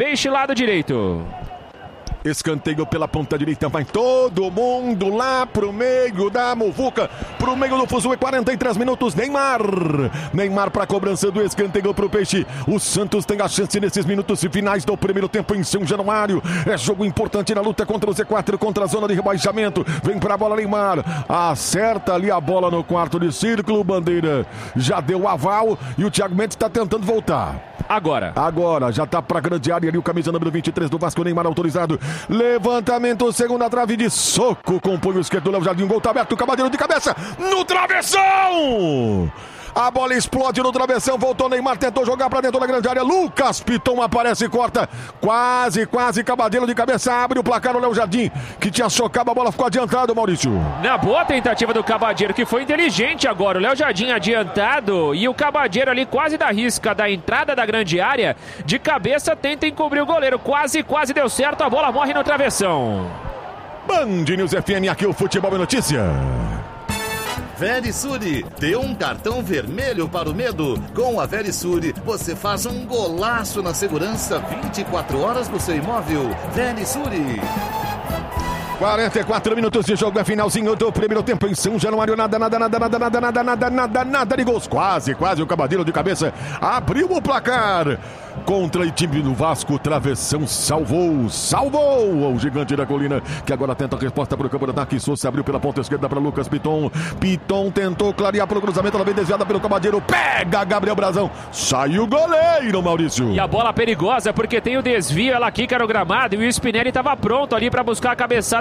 Peixe, lado direito. Escanteio pela ponta direita, vai todo mundo lá pro meio da muvuca, pro meio do fuzuê, quarenta e três minutos, Neymar. Neymar para cobrança do escanteio pro Peixe. O Santos tem a chance nesses minutos finais do primeiro tempo em São Januário. É jogo importante na luta contra o Z quatro, contra a zona de rebaixamento. Vem pra bola Neymar, acerta ali a bola no quarto de círculo, Bandeira já deu o aval e o Thiago Mendes tá tentando voltar. Agora. Agora, já tá pra grande área ali o camisa número vinte e três do Vasco, Neymar autorizado. Levantamento, segunda trave de soco com o punho esquerdo, Léo Jardim, gol tá aberto, Cavadeiro de cabeça, no travessão! A bola explode no travessão, voltou Neymar, tentou jogar pra dentro da grande área, Lucas Piton aparece e corta, quase, quase, Cavadeiro de cabeça, abre o placar o Léo Jardim, que tinha socado, a bola ficou adiantado, Maurício. Na boa tentativa do Cavadeiro, que foi inteligente agora, o Léo Jardim adiantado e o Cavadeiro ali quase da risca da entrada da grande área, de cabeça tenta encobrir o goleiro, quase, quase deu certo, a bola morre no travessão. Band News F M, aqui o Futebol é Notícia. Verisure, dê um cartão vermelho para o medo. Com a Verisure, você faz um golaço na segurança vinte e quatro horas no seu imóvel. Verisure. quarenta e quatro minutos de jogo, é finalzinho do primeiro tempo em São Januário, nada, nada, nada, nada, nada, nada, nada, nada, nada de gols, quase, quase o Cavadeiro de cabeça abriu o placar contra o time do Vasco, travessão salvou, salvou o gigante da colina, que agora tenta a resposta para o campo de ataque, Souza abriu pela ponta esquerda para Lucas Piton, Piton tentou clarear para o cruzamento, ela vem desviada pelo Cavadeiro, pega Gabriel Brazão, sai o goleiro, Maurício. E a bola perigosa, porque tem o desvio, ela quica no gramado e o Spinelli estava pronto ali para buscar a cabeçada